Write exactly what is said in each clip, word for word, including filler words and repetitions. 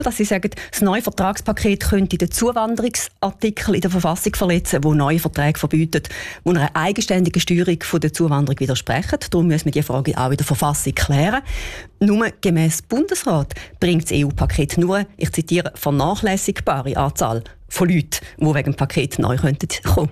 dass Sie sagen, das neue Vertragspaket könnte den Zuwanderungsartikel in der Verfassung verletzen, wo neue Verträge verbietet, die einer eigenständigen Steuerung von der Zuwanderung widersprechen. Darum müssen wir diese Frage auch in der Verfassung klären. Nur gemäss Bundesrat bringt das E U-Paket nur, ich zitiere, vernachlässigbare Anzahl von Leuten, die wegen dem Paket neu kommen könnten.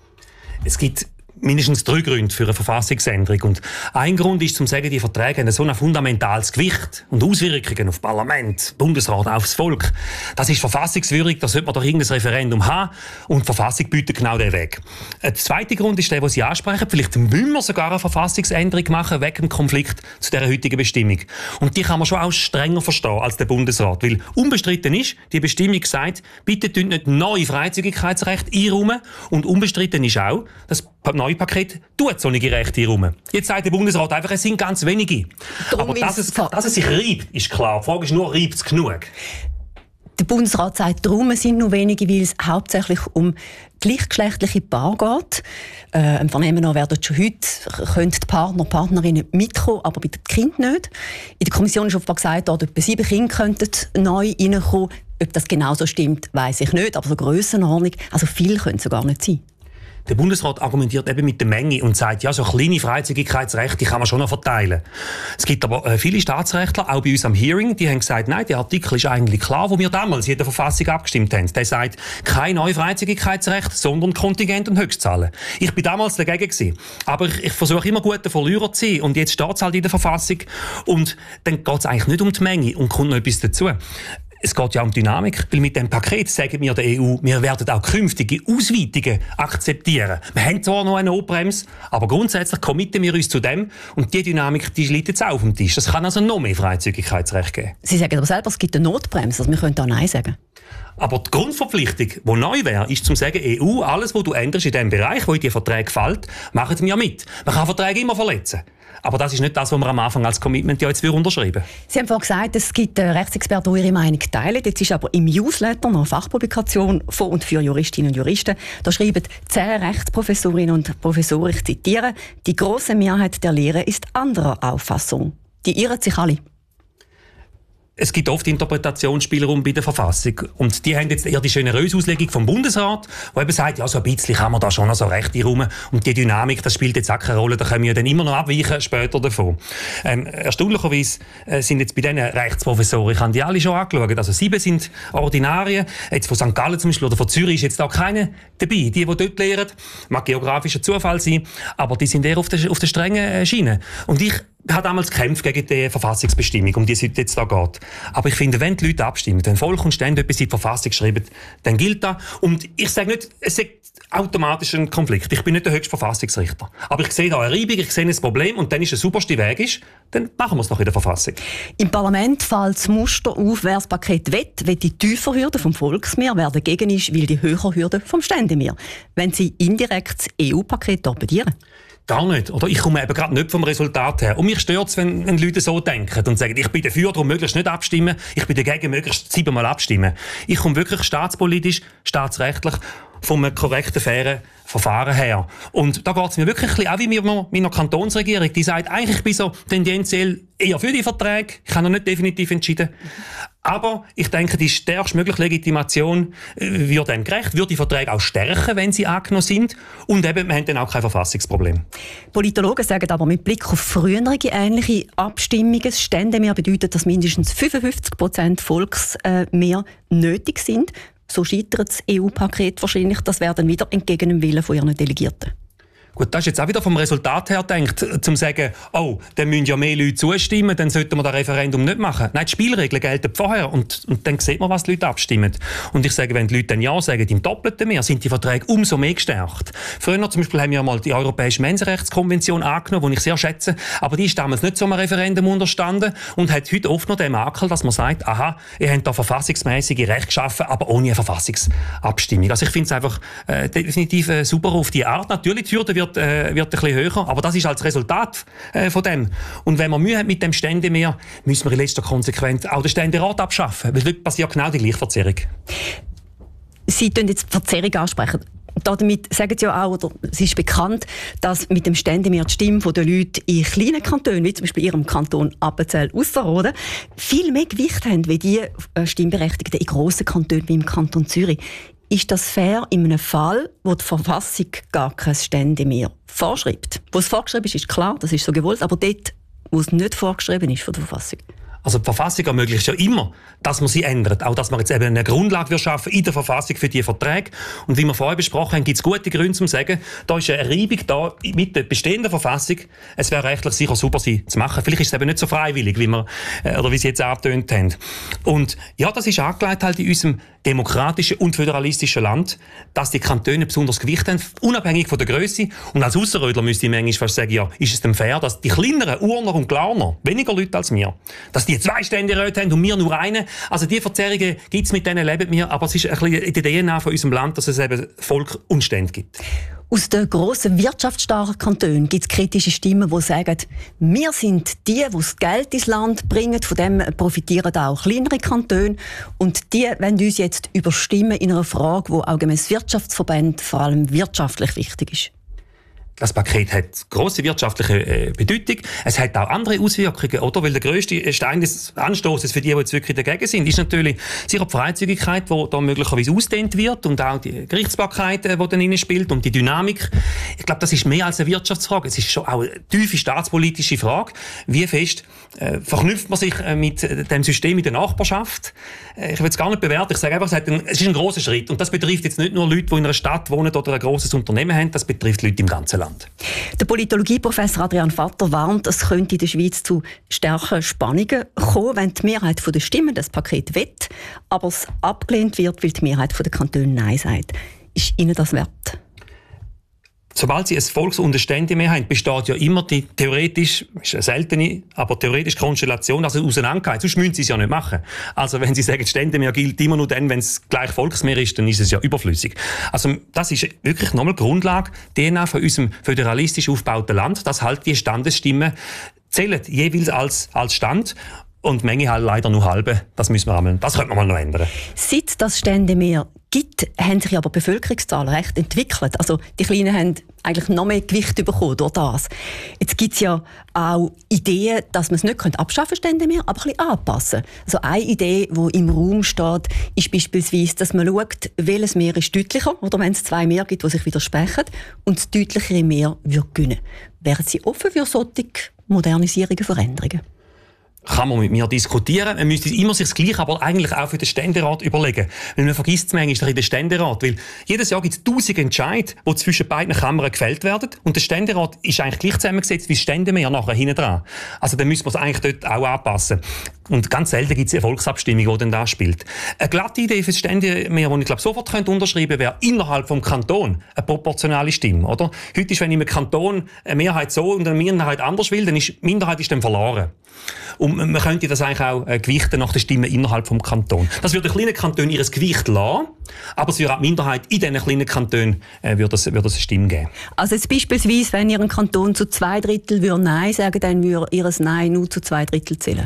Es gibt mindestens drei Gründe für eine Verfassungsänderung. Und ein Grund ist, zum sagen, die Verträge haben so ein fundamentales Gewicht und Auswirkungen auf Parlament, Bundesrat, aufs Volk. Das ist verfassungswürdig, da sollte man doch irgendein Referendum haben. Und die Verfassung bietet genau den Weg. Der zweite Grund ist der, den Sie ansprechen. Vielleicht müssen wir sogar eine Verfassungsänderung machen, wegen dem Konflikt zu dieser heutigen Bestimmung. Und die kann man schon auch strenger verstehen als der Bundesrat. Weil unbestritten ist, die Bestimmung sagt, bitte tun nicht neue Freizügigkeitsrechte einräumen. Und unbestritten ist auch, dass das neue Paket tut solche Rechte einräumen. Jetzt sagt der Bundesrat einfach, es sind ganz wenige. Darum Aber dass es, dass es sich reibt, ist klar. Die Frage ist nur, reibt es genug? Der Bundesrat sagt, darum es sind nur wenige, weil es hauptsächlich um gleichgeschlechtliche Paare geht. Äh, Im Vernehmen nach werden schon heute, können die Partner, Partnerinnen mitkommen, aber bei den Kindern nicht. In der Kommission ist offenbar gesagt, dass etwa sieben Kinder könnten neu reinkommen. Ob das genauso stimmt, weiss ich nicht, aber so Grössenordnung, also viel können es gar nicht sein. Der Bundesrat argumentiert eben mit der Menge und sagt, ja, so kleine Freizügigkeitsrechte kann man schon noch verteilen. Es gibt aber äh, viele Staatsrechtler, auch bei uns am Hearing, die haben gesagt, nein, der Artikel ist eigentlich klar, wo wir damals in der Verfassung abgestimmt haben. Der sagt, kein neues Freizügigkeitsrecht, sondern Kontingent und Höchstzahlen. Ich bin damals dagegen gewesen. Aber ich, ich versuche immer guter Verlierer zu sein. Und jetzt steht es halt in der Verfassung. Und dann geht es eigentlich nicht um die Menge und kommt noch etwas dazu. Es geht ja um Dynamik, weil mit dem Paket sagen wir der E U, wir werden auch künftige Ausweitungen akzeptieren. Wir haben zwar noch eine Notbremse, aber grundsätzlich committen wir uns zu dem und die Dynamik, die liegt jetzt auch auf dem Tisch. Das kann also noch mehr Freizügigkeitsrecht geben. Sie sagen aber selber, es gibt eine Notbremse, also wir können da Nein sagen. Aber die Grundverpflichtung, die neu wäre, ist zu sagen, E U, alles, was du änderst in dem Bereich, wo in die Verträge fällt, machen wir mit. Man kann Verträge immer verletzen. Aber das ist nicht das, was wir am Anfang als Commitment ja jetzt unterschreiben. Sie haben vorhin gesagt, es gibt Rechtsexperten, die ihre Meinung teilen. Jetzt ist aber im Newsletter noch eine Fachpublikation von und für Juristinnen und Juristen. Da schreiben zehn Rechtsprofessorinnen und Professoren, ich zitiere, die grosse Mehrheit der Lehre ist anderer Auffassung. Die irren sich alle. Es gibt oft Interpretationsspielraum bei der Verfassung. Und die haben jetzt eher die generöse Auslegung vom Bundesrat, wo eben sagt, ja, so ein bisschen kann man da schon noch so Recht einräumen. Und die Dynamik, das spielt jetzt auch keine Rolle, da können wir dann immer noch abweichen später davon. Ähm, erstaunlicherweise äh, sind jetzt bei diesen Rechtsprofessoren, ich habe die alle schon angeschaut, also sieben sind Ordinarien, jetzt von Sankt Gallen zum Beispiel oder von Zürich ist jetzt auch keine dabei. Die, die dort lehren, mag geografischer Zufall sein, aber die sind eher auf der, auf der strengen Schiene. Und ich habe damals gekämpft gegen die Verfassungsbestimmung, um die es jetzt da geht. Aber ich finde, wenn die Leute abstimmen, wenn Volk und Stände etwas in die Verfassung schreiben, dann gilt das. Und ich sage nicht, es ist automatisch ein Konflikt. Ich bin nicht der höchste Verfassungsrichter. Aber ich sehe da eine Reibung, ich sehe ein Problem und dann ist der superste Weg, ist, dann machen wir es doch in der Verfassung. Im Parlament fällt das Muster auf, wer das Paket will, will die tiefer Hürde vom Volksmehr, wer dagegen ist, will die höhere Hürde vom Ständemehr. Wenn Sie indirekt das E U-Paket torpedieren? Gar nicht. Oder ich komme eben gerade nicht vom Resultat her. Und mich stört es, wenn, wenn Leute so denken und sagen, ich bin dafür, darum möglichst nicht abstimmen, ich bin dagegen, möglichst siebenmal abstimmen. Ich komme wirklich staatspolitisch, staatsrechtlich vom korrekten, fairen Verfahren her. Und da geht es mir wirklich ein bisschen auch wie mit meiner Kantonsregierung. Die sagt, eigentlich ich bin so tendenziell eher für die Verträge. Ich habe noch nicht definitiv entschieden. Aber ich denke, die stärkstmögliche Legitimation äh, wird dann gerecht, wird die Verträge auch stärken, wenn sie angenommen sind. Und eben, wir haben dann auch kein Verfassungsproblem. Politologen sagen aber mit Blick auf frühere ähnliche Abstimmungen, das Ständemehr bedeutet, dass mindestens fünfundfünfzig Prozent Volksmehr nötig sind. So scheitert das E U-Paket wahrscheinlich. Das wäre dann wieder entgegen dem Willen von ihren Delegierten. Gut, das ist jetzt auch wieder vom Resultat her gedacht, zum sagen, oh, dann müssen ja mehr Leute zustimmen, dann sollten wir das Referendum nicht machen. Nein, die Spielregeln gelten vorher und, und dann sieht man, was die Leute abstimmen. Und ich sage, wenn die Leute dann Ja sagen, im doppelten mehr, sind die Verträge umso mehr gestärkt. Früher zum Beispiel haben wir mal die Europäische Menschenrechtskonvention angenommen, die ich sehr schätze, aber die ist damals nicht so einem Referendum unterstanden und hat heute oft noch den Makel, dass man sagt, aha, ihr habt da verfassungsmäßige Rechte geschaffen, aber ohne eine Verfassungsabstimmung. Also ich finde es einfach äh, definitiv äh, super auf die Art. Natürlich, die Hürde wird, äh, wird ein bisschen höher, aber das ist als Resultat äh, von dem. Und wenn man Mühe hat mit dem Ständemehr, müssen wir in letzter Konsequenz auch den Ständerat abschaffen, weil dort passiert genau die gleiche Verzerrung. Sie tun jetzt Verzerrung ansprechen. Damit sagen sie ja auch, oder es ist bekannt, dass mit dem Ständemehr die Stimme der Leute in kleinen Kantonen, wie zum Beispiel ihrem Kanton Appenzell-Ausserrhoden, viel mehr Gewicht haben, wie die Stimmberechtigten in grossen Kantonen wie im Kanton Zürich. Ist das fair in einem Fall, wo die Verfassung gar kein Ständemehr vorschreibt? Wo es vorgeschrieben ist, ist klar, das ist so gewollt, aber dort, wo es nicht vorgeschrieben ist von der Verfassung. Also die Verfassung ermöglicht ja immer, dass man sie ändert. Auch, dass man jetzt eben eine Grundlage schaffen in der Verfassung für diese Verträge. Und wie wir vorher besprochen haben, gibt es gute Gründe, um zu sagen, da ist eine Reibung da mit der bestehenden Verfassung. Es wäre rechtlich sicher super, sie zu machen. Vielleicht ist es eben nicht so freiwillig, wie wir, äh, oder wie sie jetzt angetönt haben. Und ja, das ist angelegt halt in unserem demokratischen und föderalistischen Land, dass die Kantone besonders Gewicht haben, unabhängig von der Größe. Und als Ausserrödler müsste ich manchmal fast sagen, ja, ist es denn fair, dass die kleineren Urner und Glarner, weniger Leute als wir, dass die zwei Ständeräte haben und wir nur einen. Also die Verzerrungen gibt es, mit denen leben wir, aber es ist ein bisschen in der D N A von unserem Land, dass es eben Volk und Stände gibt. Aus den grossen wirtschaftsstarken Kantonen gibt es kritische Stimmen, die sagen, wir sind die, die das Geld ins Land bringen, von dem profitieren auch kleinere Kantone und die wollen uns jetzt überstimmen in einer Frage, die auch gemäss Wirtschaftsverband vor allem wirtschaftlich wichtig ist. Das Paket hat grosse wirtschaftliche äh, Bedeutung. Es hat auch andere Auswirkungen, oder? Weil der grösste Stein des Anstoßes für die, die jetzt wirklich dagegen sind, ist natürlich sicher die Freizügigkeit, die da möglicherweise ausdehnt wird und auch die Gerichtsbarkeit, die dann rein spielt und die Dynamik. Ich glaube, das ist mehr als eine Wirtschaftsfrage. Es ist schon auch eine tiefe staatspolitische Frage. Wie fest äh, verknüpft man sich äh, mit äh, dem System in der Nachbarschaft? Äh, ich will es gar nicht bewerten. Ich sage einfach, es, hat ein, es ist ein grosser Schritt. Und das betrifft jetzt nicht nur Leute, die in einer Stadt wohnen oder ein grosses Unternehmen haben. Das betrifft Leute im ganzen Land. Der Politologieprofessor Adrian Vatter warnt, es könnte in der Schweiz zu starken Spannungen kommen, wenn die Mehrheit der Stimmen das Paket will, aber es abgelehnt wird, weil die Mehrheit der Kantone Nein sagt. Ist Ihnen das wert? Sobald sie ein Volks- und eine Ständemehr haben, besteht ja immer die theoretisch, ist eine seltene, aber theoretisch Konstellation, also Auseinanderheit. Sonst müssen sie es ja nicht machen. Also wenn sie sagen, Ständemehr gilt immer nur dann, wenn es gleich Volksmehr ist, dann ist es ja überflüssig. Also das ist wirklich nochmal Grundlage, D N A von unserem föderalistisch aufgebauten Land, dass halt die Standesstimmen zählen, jeweils als, als Stand. Und Menge halt leider nur halbe. Das müssen wir einmal, das könnte man mal noch ändern. Seit das Ständemehr gibt, haben sich aber Bevölkerungszahlen recht entwickelt. Also die Kleinen haben eigentlich noch mehr Gewicht bekommen durch das. Jetzt gibt es ja auch Ideen, dass man es nicht abschaffen könnte, Ständemehr, aber ein bisschen anpassen. Also eine Idee, die im Raum steht, ist beispielsweise, dass man schaut, welches Meer ist deutlicher, oder wenn es zwei Meer gibt, die sich widersprechen, und das deutlichere Meer wird gewinnen. Wären Sie offen für solche Modernisierungen, Veränderungen? Kann man mit mir diskutieren. Man müsste immer sich das Gleiche, aber eigentlich auch für den Ständerat überlegen. Weil man vergisst es manchmal in den Ständerat. Weil jedes Jahr gibt es tausend Entscheide, die zwischen beiden Kammern gefällt werden. Und der Ständerat ist eigentlich gleich zusammengesetzt wie das Ständemehr nachher hinten dran. Also dann müssen wir es eigentlich dort auch anpassen. Und ganz selten gibt es eine Volksabstimmung, die dann da spielt. Eine glatte Idee für das Ständemehr, die ich glaube sofort könnte unterschreiben, wäre innerhalb vom Kanton eine proportionale Stimme, oder? Heute ist, wenn im Kanton eine Mehrheit so und eine Minderheit anders will, dann ist die Minderheit ist dann verloren. Und man könnte das eigentlich auch äh, gewichten nach den Stimmen innerhalb vom Kanton. Das würde den kleinen Kanton ihr Gewicht lassen, aber es würde auch die Minderheit in diesen kleinen Kantonen äh, würde es, würde es eine Stimme geben. Also jetzt beispielsweise, wenn Ihr Kanton zu zwei Drittel würde Nein sagen, dann würde Ihr Nein nur zu zwei Drittel zählen.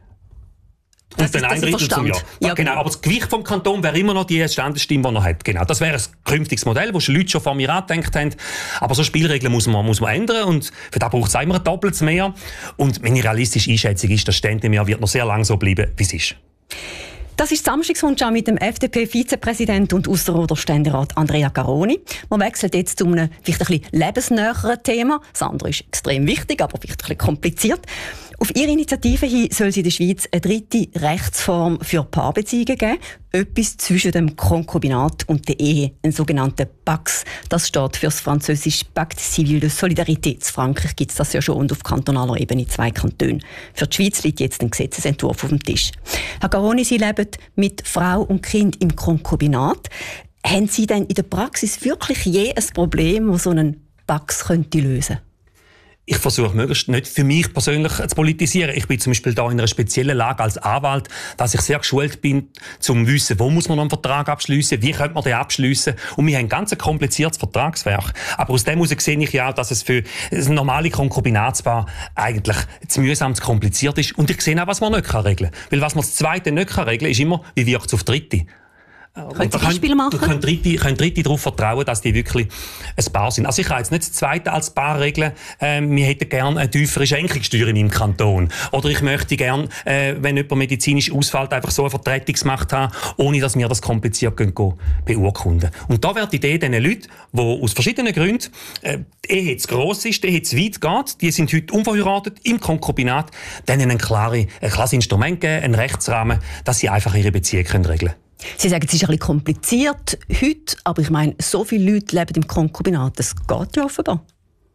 Und dann ein Drittel zum Ja. Ja, genau. Aber das Gewicht vom Kanton wäre immer noch die Standesstimme, die er hat. Genau. Das wäre ein künftiges Modell, das die Leute schon vor mir angedenkt haben. Aber so Spielregeln muss man, muss man ändern. Und für das braucht es immer ein doppeltes mehr. Und meine realistische Einschätzung ist, das Ständemehr wird noch sehr lange so bleiben, wie es ist. Das ist Samstagsrundschau mit dem F D P-Vizepräsident und Ausserrhoder Ständerat Andrea Garoni. Wir wechseln jetzt zu einem vielleicht ein bisschen lebensnäheren Thema. Das andere ist extrem wichtig, aber vielleicht ein bisschen kompliziert. Auf Ihre Initiative hin soll es in der Schweiz eine dritte Rechtsform für Paarbeziehungen geben. Etwas zwischen dem Konkubinat und der Ehe, ein sogenannter Pax. Das steht für das französische Pacte Civil de Solidarité. In Frankreich gibt es das ja schon und auf kantonaler Ebene zwei Kantone. Für die Schweiz liegt jetzt ein Gesetzesentwurf auf dem Tisch. Herr Garoni, Sie leben mit Frau und Kind im Konkubinat. Haben Sie denn in der Praxis wirklich je ein Problem, das so einen Pax könnte lösen? Ich versuche möglichst nicht für mich persönlich zu politisieren. Ich bin zum Beispiel da in einer speziellen Lage als Anwalt, dass ich sehr geschult bin, zum zu wissen, wo muss man einen Vertrag abschließen, wie könnte man den abschließen. Und wir haben ein ganz kompliziertes Vertragswerk. Aber aus dem heraus sehe ich ja auch, dass es für ein normale Konkubinatspaar eigentlich zu mühsam, zu kompliziert ist. Und ich sehe auch, was man nicht regeln kann. Weil was man das Zweite nicht regeln kann, ist immer, wie wirkt es auf Dritte. Können Sie Beispiele machen? Du könnt Dritte, könnt Dritte darauf vertrauen, dass die wirklich ein Paar sind. Also ich kann jetzt nicht das Zweite als Paar regeln. Ähm, wir hätten gerne eine tiefere Schenkungssteuer in meinem Kanton. Oder ich möchte gerne, äh, wenn jemand medizinisch ausfällt, einfach so eine Vertretungsmacht haben, ohne dass wir das kompliziert gehen, gehen, beurkunden. Und da wäre die Idee, diesen Leuten, die aus verschiedenen Gründen äh, die Ehe zu gross ist, die Ehe zu weit geht, die sind heute unverheiratet, im Konkubinat, denen ein, klare, ein klares Instrument geben, einen Rechtsrahmen, dass sie einfach ihre Beziehung können regeln können. Sie sagen, es ist ein bisschen kompliziert heute, aber ich meine, so viele Leute leben im Konkubinat, das geht ja offenbar.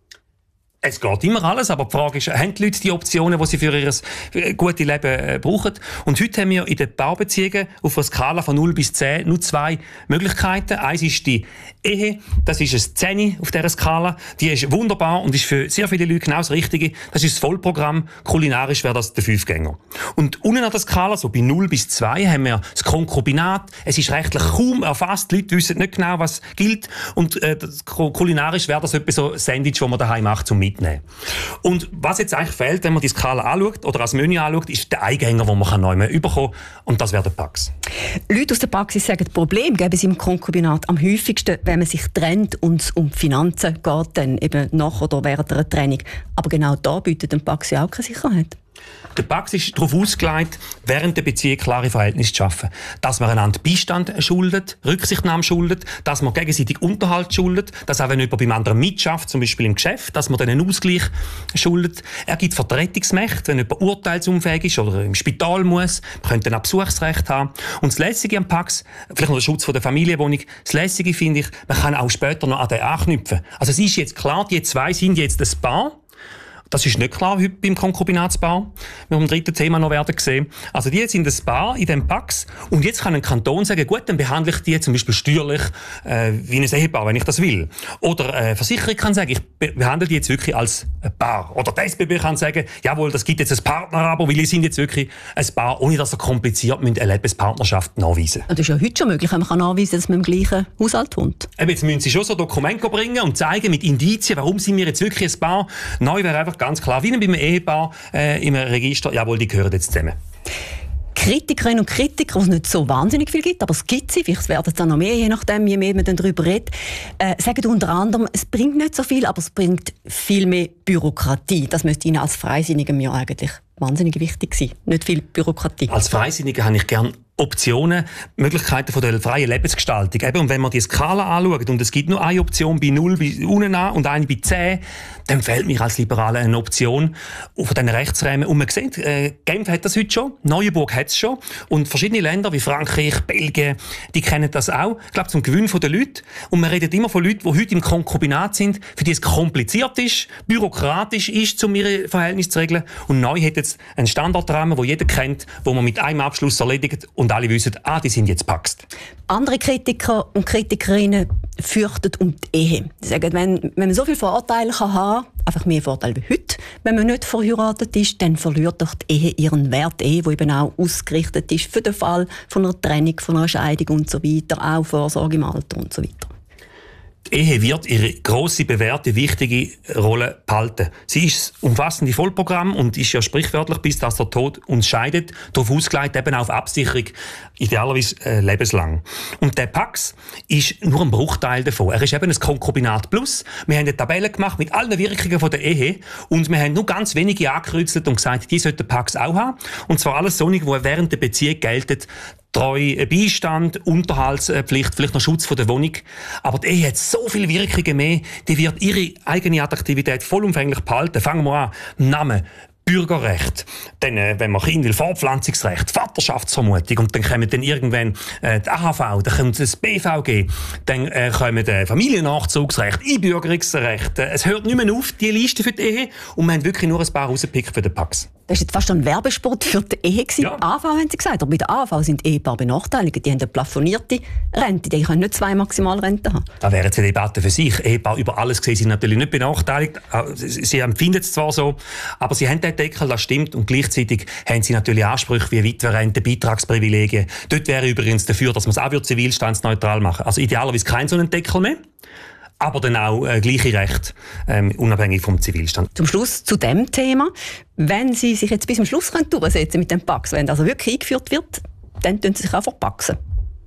Es geht immer alles, aber die Frage ist, haben die Leute die Optionen, die sie für ihr gutes Leben äh, brauchen? Und heute haben wir in den Paarbeziehungen auf einer Skala von null bis zehn nur zwei Möglichkeiten. Eins ist die Ehe, das ist ein zehn auf dieser Skala. Die ist wunderbar und ist für sehr viele Leute genau das Richtige. Das ist das Vollprogramm. Kulinarisch wäre das der Fünfgänger. Und unten an der Skala, so bei null bis zwei, haben wir das Konkubinat. Es ist rechtlich kaum erfasst. Die Leute wissen nicht genau, was gilt. Und äh, das, kulinarisch wäre das etwa so ein Sandwich, das man daheim macht, zum Mitnehmen. Und was jetzt eigentlich fehlt, wenn man die Skala anschaut oder als Menü anschaut, ist der Eingänger, den man neu mehr bekommen kann. Und das wäre der Pax. Leute aus der Praxis sagen, das Problem geben sie im Konkubinat am häufigsten, wenn man sich trennt und es um die Finanzen geht, dann eben nach oder während einer Trennung. Aber genau da bietet ein Pax ja auch keine Sicherheit. Der Pax ist darauf ausgelegt, während der Beziehung klare Verhältnisse zu schaffen. Dass man einander Beistand schuldet, Rücksichtnahme schuldet, dass man gegenseitig Unterhalt schuldet, dass auch wenn jemand beim anderen mitschafft, zum Beispiel im Geschäft, dass man dann einen Ausgleich schuldet. Er gibt Vertretungsmächte, wenn jemand urteilsunfähig ist oder im Spital muss, man könnte ein Besuchsrecht haben. Und das Lässige am Pax, vielleicht noch der Schutz von der Familienwohnung, das Lässige finde ich, man kann auch später noch an den anknüpfen. Also es ist jetzt klar, die zwei sind jetzt ein Paar. Das ist nicht klar heute beim Konkubinatspaar. Wir haben im dritten Thema noch werden gesehen. Also die sind ein Paar in diesem Pax und jetzt kann ein Kanton sagen, gut, dann behandle ich die zum Beispiel steuerlich äh, wie ein Ehepaar, wenn ich das will. Oder eine Versicherung kann sagen, ich be- behandle die jetzt wirklich als ein Paar. Oder der S B B kann sagen, jawohl, das gibt jetzt ein Partnerabo, weil die sind jetzt wirklich ein Paar, ohne dass er kompliziert eine Lebenspartnerschaft nachweisen. Das ist ja heute schon möglich, wenn man nachweisen kann, dass man im gleichen Haushalt wohnt. Eben, jetzt müssen sie schon so Dokumente bringen und zeigen mit Indizien, warum sind wir jetzt wirklich ein Paar. Neu wäre einfach ganz klar, wie bei einem Ehepaar äh, im Register, jawohl, die gehören jetzt zusammen. Kritikerinnen und Kritiker, die es nicht so wahnsinnig viel gibt, aber es gibt sie, vielleicht werden es dann noch mehr, je nachdem, je mehr man darüber redet, äh, sagen unter anderem, es bringt nicht so viel, aber es bringt viel mehr Bürokratie. Das müsste Ihnen als Freisinnigen ja eigentlich wahnsinnig wichtig sein. Nicht viel Bürokratie. Als Freisinniger habe ich gerne Optionen, Möglichkeiten von der freien Lebensgestaltung. Eben, und wenn man die Skala anschaut, und es gibt nur eine Option bei null bis unten an und eine bei zehn, dann fehlt mir als Liberaler eine Option von diesen Rechtsräumen. Und man sieht, äh, Genf hat das heute schon, Neuenburg hat es schon, und verschiedene Länder wie Frankreich, Belgien, die kennen das auch. Ich glaube, zum Gewinn der Leute. Und man redet immer von Leuten, die heute im Konkubinat sind, für die es kompliziert ist, bürokratisch ist, um ihre Verhältnisse zu regeln. Und neu hat jetzt einen Standardrahmen, den jeder kennt, wo man mit einem Abschluss erledigt und alle wissen, ah, die sind jetzt paxt. Andere Kritiker und Kritikerinnen fürchten um die Ehe. Sie sagen, wenn, wenn man so viele Vorteile kann haben, einfach mehr Vorteile wie heute, wenn man nicht verheiratet ist, dann verliert doch die Ehe ihren Wert, Ehe, die eben auch ausgerichtet ist für den Fall von einer Trennung, von einer Scheidung und so weiter, auch Vorsorge im Alter und so weiter. Die Ehe wird ihre grosse, bewährte, wichtige Rolle behalten. Sie ist das umfassende Vollprogramm und ist ja sprichwörtlich, bis dass der Tod uns scheidet, darauf ausgelegt, eben auf Absicherung, idealerweise äh, lebenslang. Und der Pax ist nur ein Bruchteil davon. Er ist eben ein Konkubinat Plus. Wir haben eine Tabelle gemacht mit allen Wirkungen von der Ehe und wir haben nur ganz wenige angekreuzelt und gesagt, die sollte der Pax auch haben. Und zwar alles solche, die während der Beziehung gelten. Treue, Beistand, Unterhaltspflicht, vielleicht noch Schutz von der Wohnung. Aber die Ehe hat so viele Wirkungen mehr, die wird ihre eigene Attraktivität vollumfänglich behalten. Fangen wir an. Name. Bürgerrecht, dann, äh, wenn man Kind will, Fortpflanzungsrecht, Vaterschaftsvermutung und dann kommen dann irgendwann äh, die A H V, dann kommt das B V G, dann äh, kommen äh, Familiennachzugsrecht, Einbürgerungsrecht. Äh, es hört nicht mehr auf, die Liste für die Ehe, und wir haben wirklich nur ein paar rausgepickt für den Pax. Das war jetzt fast ein Werbesport für die Ehe. Ja. A H V haben Sie gesagt, aber bei der A H V sind Ehepaare benachteiligt. Die haben eine plafonierte Rente, die können nicht zwei Maximalrenten haben. Da wäre jetzt eine Debatte für sich. Ehepaare über alles gesehen sind natürlich nicht benachteiligt. Sie empfinden es zwar so, aber sie haben den Deckel, das stimmt, und gleichzeitig haben sie natürlich Ansprüche wie Witwerrente, Beitragsprivilegien. Dort wäre übrigens dafür, dass man es auch zivilstandsneutral machen würde. Also idealerweise kein so einen Deckel mehr, aber dann auch äh, gleiche Rechte, ähm, unabhängig vom Zivilstand. Zum Schluss zu dem Thema. Wenn Sie sich jetzt bis zum Schluss durchsetzen mit dem Pax, wenn das also wirklich eingeführt wird, dann tun Sie sich auch verpaxen.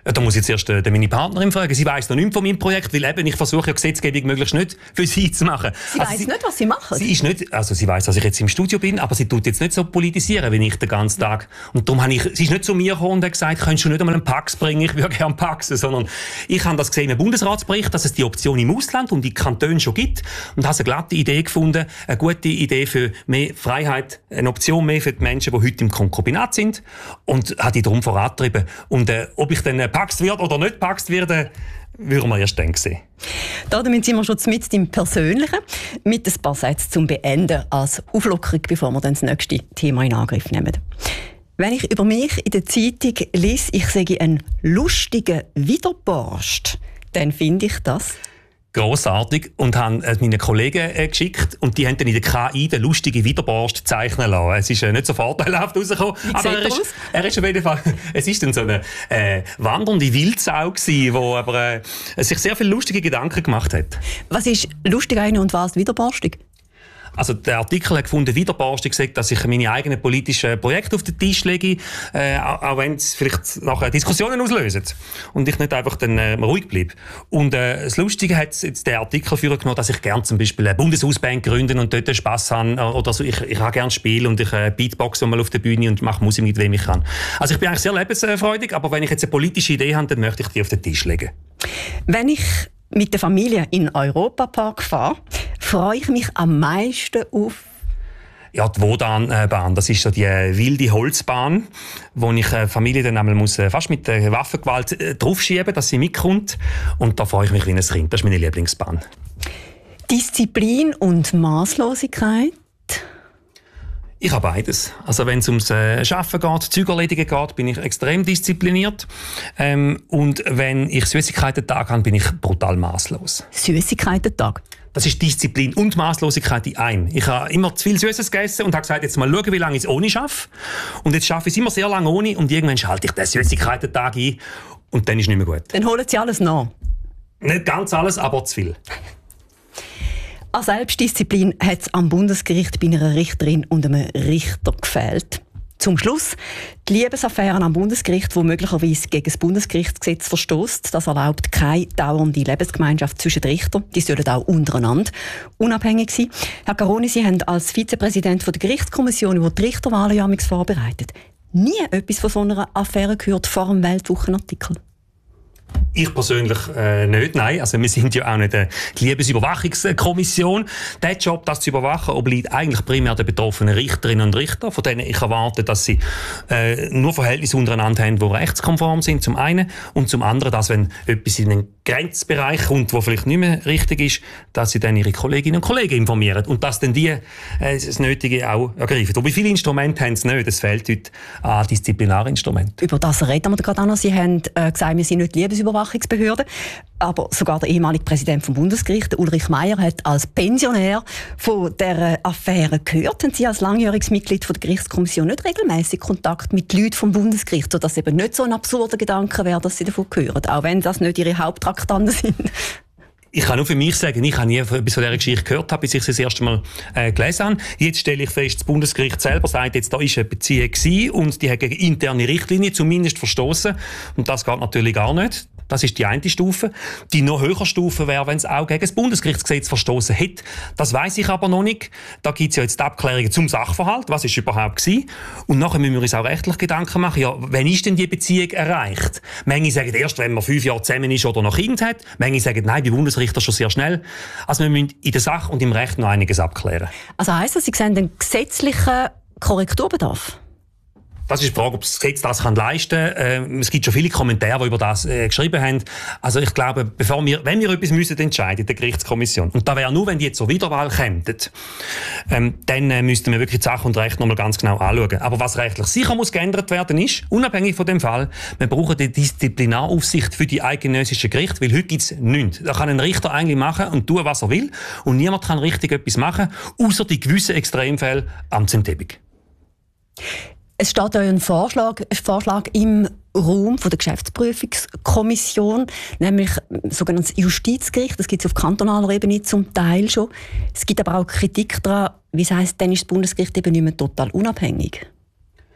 Ja, da muss ich jetzt erst äh, meine Partnerin fragen. Sie weiss noch nichts von meinem Projekt, weil eben ich versuche ja Gesetzgebung möglichst nicht für sie zu machen. Sie also weiss sie, nicht, was Sie machen? Sie ist nicht, also sie weiss, dass ich jetzt im Studio bin, aber sie tut jetzt nicht so politisieren, wie ich den ganzen Tag. Und darum habe ich, sie ist nicht zu mir gekommen und hat gesagt, könntest du nicht einmal einen Pax bringen, ich würde gerne paxen, sondern ich habe das gesehen im Bundesratsbericht, dass es die Option im Ausland und die Kantone schon gibt und habe eine glatte Idee gefunden, eine gute Idee für mehr Freiheit, eine Option mehr für die Menschen, die heute im Konkubinat sind und habe die darum vorangetrieben. Und äh, ob ich dann paxt wird oder nicht paxt werde, würden wir erst dann sehen. Damit sind wir schon mit im Persönlichen. Mit ein paar Sätzen zum Beenden als Auflockerung, bevor wir dann das nächste Thema in Angriff nehmen. Wenn ich über mich in der Zeitung lese, ich sage einen lustigen Widerborst, dann finde ich das grossartig und haben es meinen Kollegen äh, geschickt und die haben dann in der K I den lustigen Widerborst zeichnen lassen. Es ist äh, nicht so vorteilhaft rausgekommen, aber er ist, er ist auf jeden Fall, es ist dann so eine äh, wandernde Wildsau gewesen, wo aber äh, sich sehr viele lustige Gedanken gemacht hat. Was ist lustig eine und was widerborstig? Also der Artikel hat gefunden, widerborstig gesagt, dass ich meine eigenen politischen Projekte auf den Tisch lege, äh, auch, auch wenn es vielleicht nachher Diskussionen auslösen und ich nicht einfach dann äh, ruhig bleibe. Und äh, das Lustige hat jetzt der Artikel für genommen, dass ich gerne zum Beispiel eine Bundeshausband gründen und dort Spass habe oder so. Ich, ich habe gerne spielen und ich äh, Beatboxe mal auf der Bühne und mache Musik mit wem ich kann. Also ich bin eigentlich sehr lebensfreudig, aber wenn ich jetzt eine politische Idee habe, dann möchte ich die auf den Tisch legen. Wenn ich mit der Familie in den Europapark fahre, freue ich mich am meisten auf ja, die Wodan-Bahn. Das ist so die äh, wilde Holzbahn, wo ich die äh, Familie dann einmal muss, äh, fast mit äh, Waffengewalt äh, draufschieben, dass sie mitkommt. Und da freue ich mich wie ein Kind. Das ist meine Lieblingsbahn. Disziplin und Maßlosigkeit? Ich habe beides. Also wenn es ums äh, Arbeiten geht, Zeug erledigen geht, bin ich extrem diszipliniert. Ähm, und wenn ich Süßigkeiten-Tag habe, bin ich brutal maßlos. Süßigkeiten-Tag? Das ist Disziplin und Maßlosigkeit in einem. Ich habe immer zu viel Süßes gegessen und habe gesagt, jetzt mal schauen, wie lange ich es ohne schaffe. Und jetzt schaffe ich es immer sehr lange ohne und irgendwann schalte ich den Süßigkeiten-Tag ein und dann ist es nicht mehr gut. Dann holen Sie alles nach? Nicht ganz alles, aber zu viel. An Selbstdisziplin hat es am Bundesgericht bei einer Richterin und einem Richter gefehlt. Zum Schluss die Liebesaffären am Bundesgericht, die möglicherweise gegen das Bundesgerichtsgesetz verstößt. Das erlaubt keine dauernde Lebensgemeinschaft zwischen den Richtern. Die sollen auch untereinander unabhängig sein. Herr Caroni, Sie haben als Vizepräsident der Gerichtskommission über die Richterwahlen ja vorbereitet. Nie etwas von so einer Affäre gehört vor dem Weltwochenartikel? Ich persönlich äh, nicht, nein. Also wir sind ja auch nicht eine Liebesüberwachungskommission. Der Job, das zu überwachen, obliegt eigentlich primär den betroffenen Richterinnen und Richter, von denen ich erwarte, dass sie äh, nur Verhältnisse untereinander haben, die rechtskonform sind, zum einen. Und zum anderen, dass wenn etwas in einen Grenzbereich kommt, wo vielleicht nicht mehr richtig ist, dass sie dann ihre Kolleginnen und Kollegen informieren. Und dass dann die äh, das Nötige auch ergreifen. Wobei viele Instrumente haben es nicht. Es fehlt heute an Disziplinarinstrumenten. Über das reden wir gerade auch noch. Sie haben äh, gesagt, wir sind nicht Liebesüberwachungsbehörde. Aber sogar der ehemalige Präsident vom Bundesgericht, Ulrich Meier, hat als Pensionär von dieser Affäre gehört. Haben Sie als langjähriges Mitglied von der Gerichtskommission nicht regelmäßig Kontakt mit Leuten vom Bundesgericht, sodass eben nicht so ein absurder Gedanke wäre, dass Sie davon hören, auch wenn das nicht Ihre Haupttraktanten sind? Ich kann nur für mich sagen, ich habe nie etwas von dieser Geschichte gehört, bis ich sie das erste Mal äh, gelesen habe. Jetzt stelle ich fest, das Bundesgericht selber sagt, jetzt, da ist eine Beziehung gewesen und die hat gegen interne Richtlinien zumindest verstoßen. Und das geht natürlich gar nicht. Das ist die eine Stufe. Die noch höhere Stufe wäre, wenn es auch gegen das Bundesgerichtsgesetz verstoßen hätte. Das weiss ich aber noch nicht. Da gibt es ja jetzt die Abklärungen zum Sachverhalt. Was ist überhaupt gewesen? Und nachher müssen wir uns auch rechtlich Gedanken machen. Ja, wann ist denn die Beziehung erreicht? Manche sagen erst, wenn man fünf Jahre zusammen ist oder noch Kind hat. Manche sagen, nein, die Bundesrichter schon sehr schnell. Also wir müssen in der Sache und im Recht noch einiges abklären. Also heisst das, Sie sehen den gesetzlichen Korrekturbedarf? Das ist die Frage, ob das Gesetz das kann leisten kann. Äh, es gibt schon viele Kommentare, die über das äh, geschrieben haben. Also ich glaube, bevor wir, wenn wir etwas müssen entscheiden in der Gerichtskommission, und da wäre nur, wenn die jetzt zur Wiederwahl kämen, ähm, dann äh, müssten wir wirklich die Sache und Recht nochmal ganz genau anschauen. Aber was rechtlich sicher muss geändert werden ist, unabhängig von dem Fall, wir brauchen die Disziplinaraufsicht für die eidgenössischen Gerichte, weil heute gibt es nichts. Da kann ein Richter eigentlich machen und tun, was er will, und niemand kann richtig etwas machen, außer die gewissen Extremfälle Amtsenthebung. Es steht ein Vorschlag, ein Vorschlag im Raum von der Geschäftsprüfungskommission, nämlich sogenanntes Justizgericht. Das gibt es auf kantonaler Ebene zum Teil schon. Es gibt aber auch Kritik daran, wie es heisst, dann ist das Bundesgericht eben nicht mehr total unabhängig.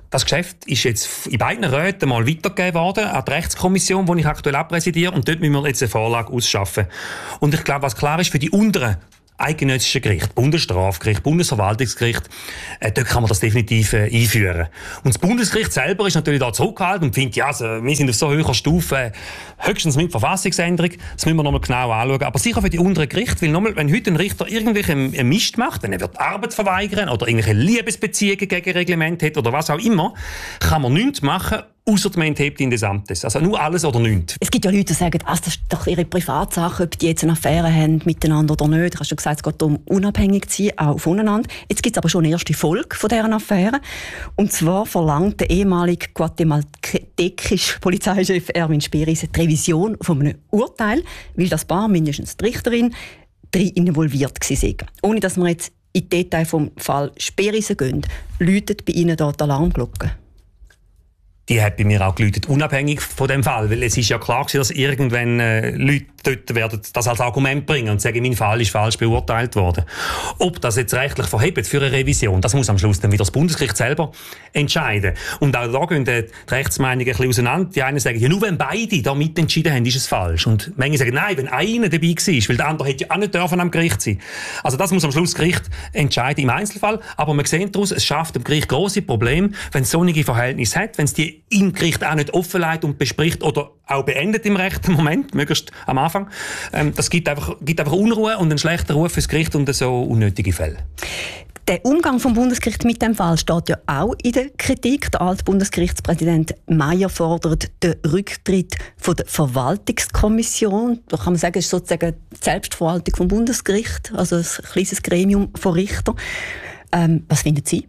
Das Geschäft ist jetzt in beiden Räten mal weitergegeben worden an die Rechtskommission, die ich aktuell abpräsidiere. Und dort müssen wir jetzt eine Vorlage ausschaffen. Und ich glaube, was klar ist, für die unteren eidgenössische Gericht, Bundesstrafgericht, Bundesverwaltungsgericht, äh, dort kann man das definitiv äh, einführen. Und das Bundesgericht selber ist natürlich da zurückgehalten und findet, ja, also, wir sind auf so hoher Stufe, äh, höchstens mit Verfassungsänderung, das müssen wir nochmal genau anschauen. Aber sicher für die unteren Gerichte, weil nochmal, wenn heute ein Richter irgendwelchen Mist macht, wenn er wird Arbeit verweigern oder irgendwelche Liebesbeziehungen gegen Reglement hat oder was auch immer, kann man nichts machen, ausser man enthebt ihn des Amtes. Also nur alles oder nichts. Es gibt ja Leute, die sagen, das ist doch ihre Privatsache, ob die jetzt eine Affäre haben miteinander oder nicht. Du hast schon gesagt, es geht darum, unabhängig zu sein, auch voneinander. Jetzt gibt es aber schon eine erste Folge von dieser Affäre. Und zwar verlangt der ehemalige guatemaltekische Polizeichef Erwin Speris die Revision von einem Urteil, weil das Paar, mindestens die Richterin, drin involviert war. Ohne dass wir jetzt in die Details vom Fall Speris gehen, läutet bei Ihnen dort die Alarmglocke? Die hat bei mir auch geläutet, unabhängig von dem Fall. Weil es ist ja klar gewesen, dass irgendwann äh, Leute dort werden das als Argument bringen und sagen, mein Fall ist falsch beurteilt worden. Ob das jetzt rechtlich verhebt für eine Revision, das muss am Schluss dann wieder das Bundesgericht selber entscheiden. Und auch da gehen die Rechtsmeinungen ein bisschen auseinander. Die einen sagen, ja, nur wenn beide da mitentschieden haben, ist es falsch. Und manche sagen, nein, wenn einer dabei war, weil der andere hätte ja auch nicht dürfen am Gericht sein. Also das muss am Schluss das Gericht entscheiden im Einzelfall. Aber man sieht daraus, es schafft dem Gericht grosse Probleme, wenn es solche Verhältnisse hat, wenn es die im Gericht auch nicht offenlegt und bespricht oder auch beendet im rechten Moment, möglichst am Anfang. Ähm, das gibt einfach, gibt einfach Unruhe und einen schlechten Ruf fürs Gericht und so unnötige Fälle. Der Umgang vom Bundesgericht mit dem Fall steht ja auch in der Kritik. Der alte Bundesgerichtspräsident Mayer fordert den Rücktritt von der Verwaltungskommission. Da kann man sagen, es ist sozusagen die Selbstverwaltung vom Bundesgericht, also ein kleines Gremium von Richtern. Ähm, was finden Sie?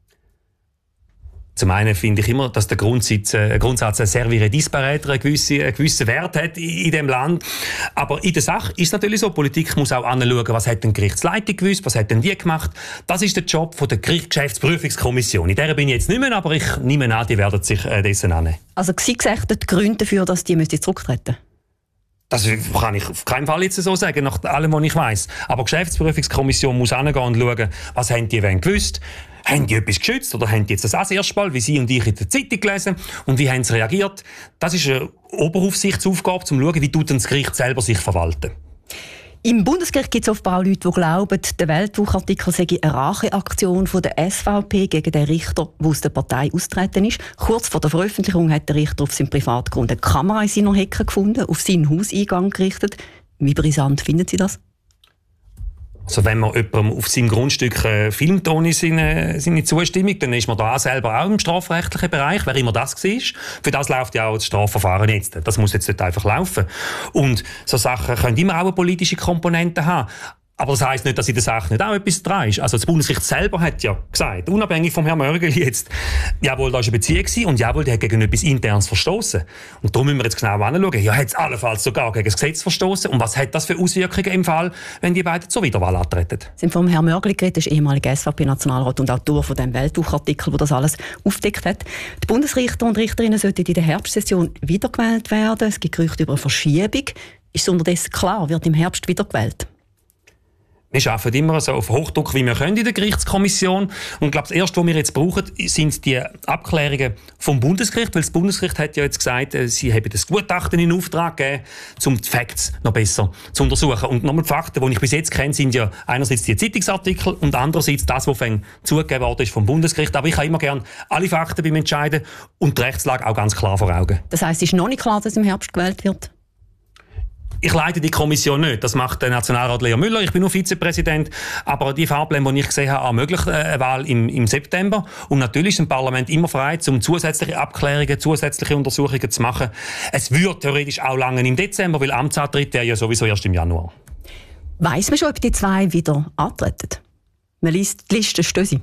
Zum einen finde ich immer, dass der Grundsatz, äh, Grundsatz ein Servire Disparate einen gewissen, einen gewissen Wert hat in, in dem Land. Aber in der Sache ist es natürlich so, Politik muss auch anschauen, was hat denn die Gerichtsleitung gewusst, was hat denn die gemacht. Das ist der Job von der Geschäftsprüfungskommission. In der bin ich jetzt nicht mehr, aber ich nehme an, die werden sich äh, dessen annehmen. Also Sie sagen die Gründe dafür, dass die zurücktreten müssen? Das kann ich auf keinen Fall jetzt so sagen, nach allem, was ich weiss. Aber die Geschäftsprüfungskommission muss hingehen und schauen, was haben die wenn gewusst. Haben die etwas geschützt oder haben die jetzt das auch das erste Mal, wie Sie und ich in der Zeitung gelesen, und wie haben sie reagiert? Das ist eine Oberaufsichtsaufgabe, um zu schauen, wie tut das Gericht selber sich verwalten. Im Bundesgericht gibt es oft auch Leute, die glauben, der Weltwochartikel sei eine Racheaktion von der S V P gegen den Richter, der aus der Partei austreten ist. Kurz vor der Veröffentlichung hat der Richter auf seinem Privatgrund eine Kamera in seiner Hecke gefunden, auf seinen Hauseingang gerichtet. Wie brisant finden Sie das? Also wenn man jemandem auf seinem Grundstück äh, filmt ohne seine, seine Zustimmung, dann ist man da selber auch im strafrechtlichen Bereich, wer immer das war. Für das läuft ja auch das Strafverfahren jetzt. Das muss jetzt nicht einfach laufen. Und so Sachen können immer auch eine politische Komponente haben. Aber das heisst nicht, dass in der Sache nicht auch etwas dran ist. Also das Bundesgericht selber hat ja gesagt, unabhängig vom Herrn Mörgeli jetzt, jawohl, da war eine Beziehung gewesen und jawohl, die hat gegen etwas Internes verstoßen. Und darum müssen wir jetzt genau anschauen, ja, hat es allenfalls sogar gegen das Gesetz verstoßen und was hat das für Auswirkungen im Fall, wenn die beiden zur Wiederwahl antreten? Sie sind vom Herrn Mörgeli geredet, ist ehemaliger S V P-Nationalrat und Autor von dem Weltwochartikel, der das alles aufdeckt hat. Die Bundesrichter und Richterinnen sollten in der Herbstsession wiedergewählt werden. Es gibt Gerüchte über eine Verschiebung. Ist es unterdessen klar, wird im Herbst wiedergewählt? Wir arbeiten immer so auf Hochdruck, wie wir können in der Gerichtskommission. Und ich glaube, das Erste, was wir jetzt brauchen, sind die Abklärungen vom Bundesgericht. Weil das Bundesgericht hat ja jetzt gesagt, sie haben das Gutachten in Auftrag gegeben, um die Facts noch besser zu untersuchen. Und nochmal die Fakten, die ich bis jetzt kenne, sind ja einerseits die Zeitungsartikel und andererseits das, was zugegeben worden ist vom Bundesgericht. Aber ich habe immer gerne alle Fakten beim Entscheiden und die Rechtslage auch ganz klar vor Augen. Das heisst, es ist noch nicht klar, dass im Herbst gewählt wird? Ich leite die Kommission nicht. Das macht der Nationalrat Leo Müller. Ich bin nur Vizepräsident. Aber die Fahrpläne, die ich gesehen habe, ermöglichen eine Wahl im, im September. Und natürlich ist ein Parlament immer frei, um zusätzliche Abklärungen, zusätzliche Untersuchungen zu machen. Es würde theoretisch auch lange im Dezember, weil Amtsantritt wäre ja sowieso erst im Januar. Weiss man schon, ob die zwei wieder antreten? Man liest die Liste, stehen sie?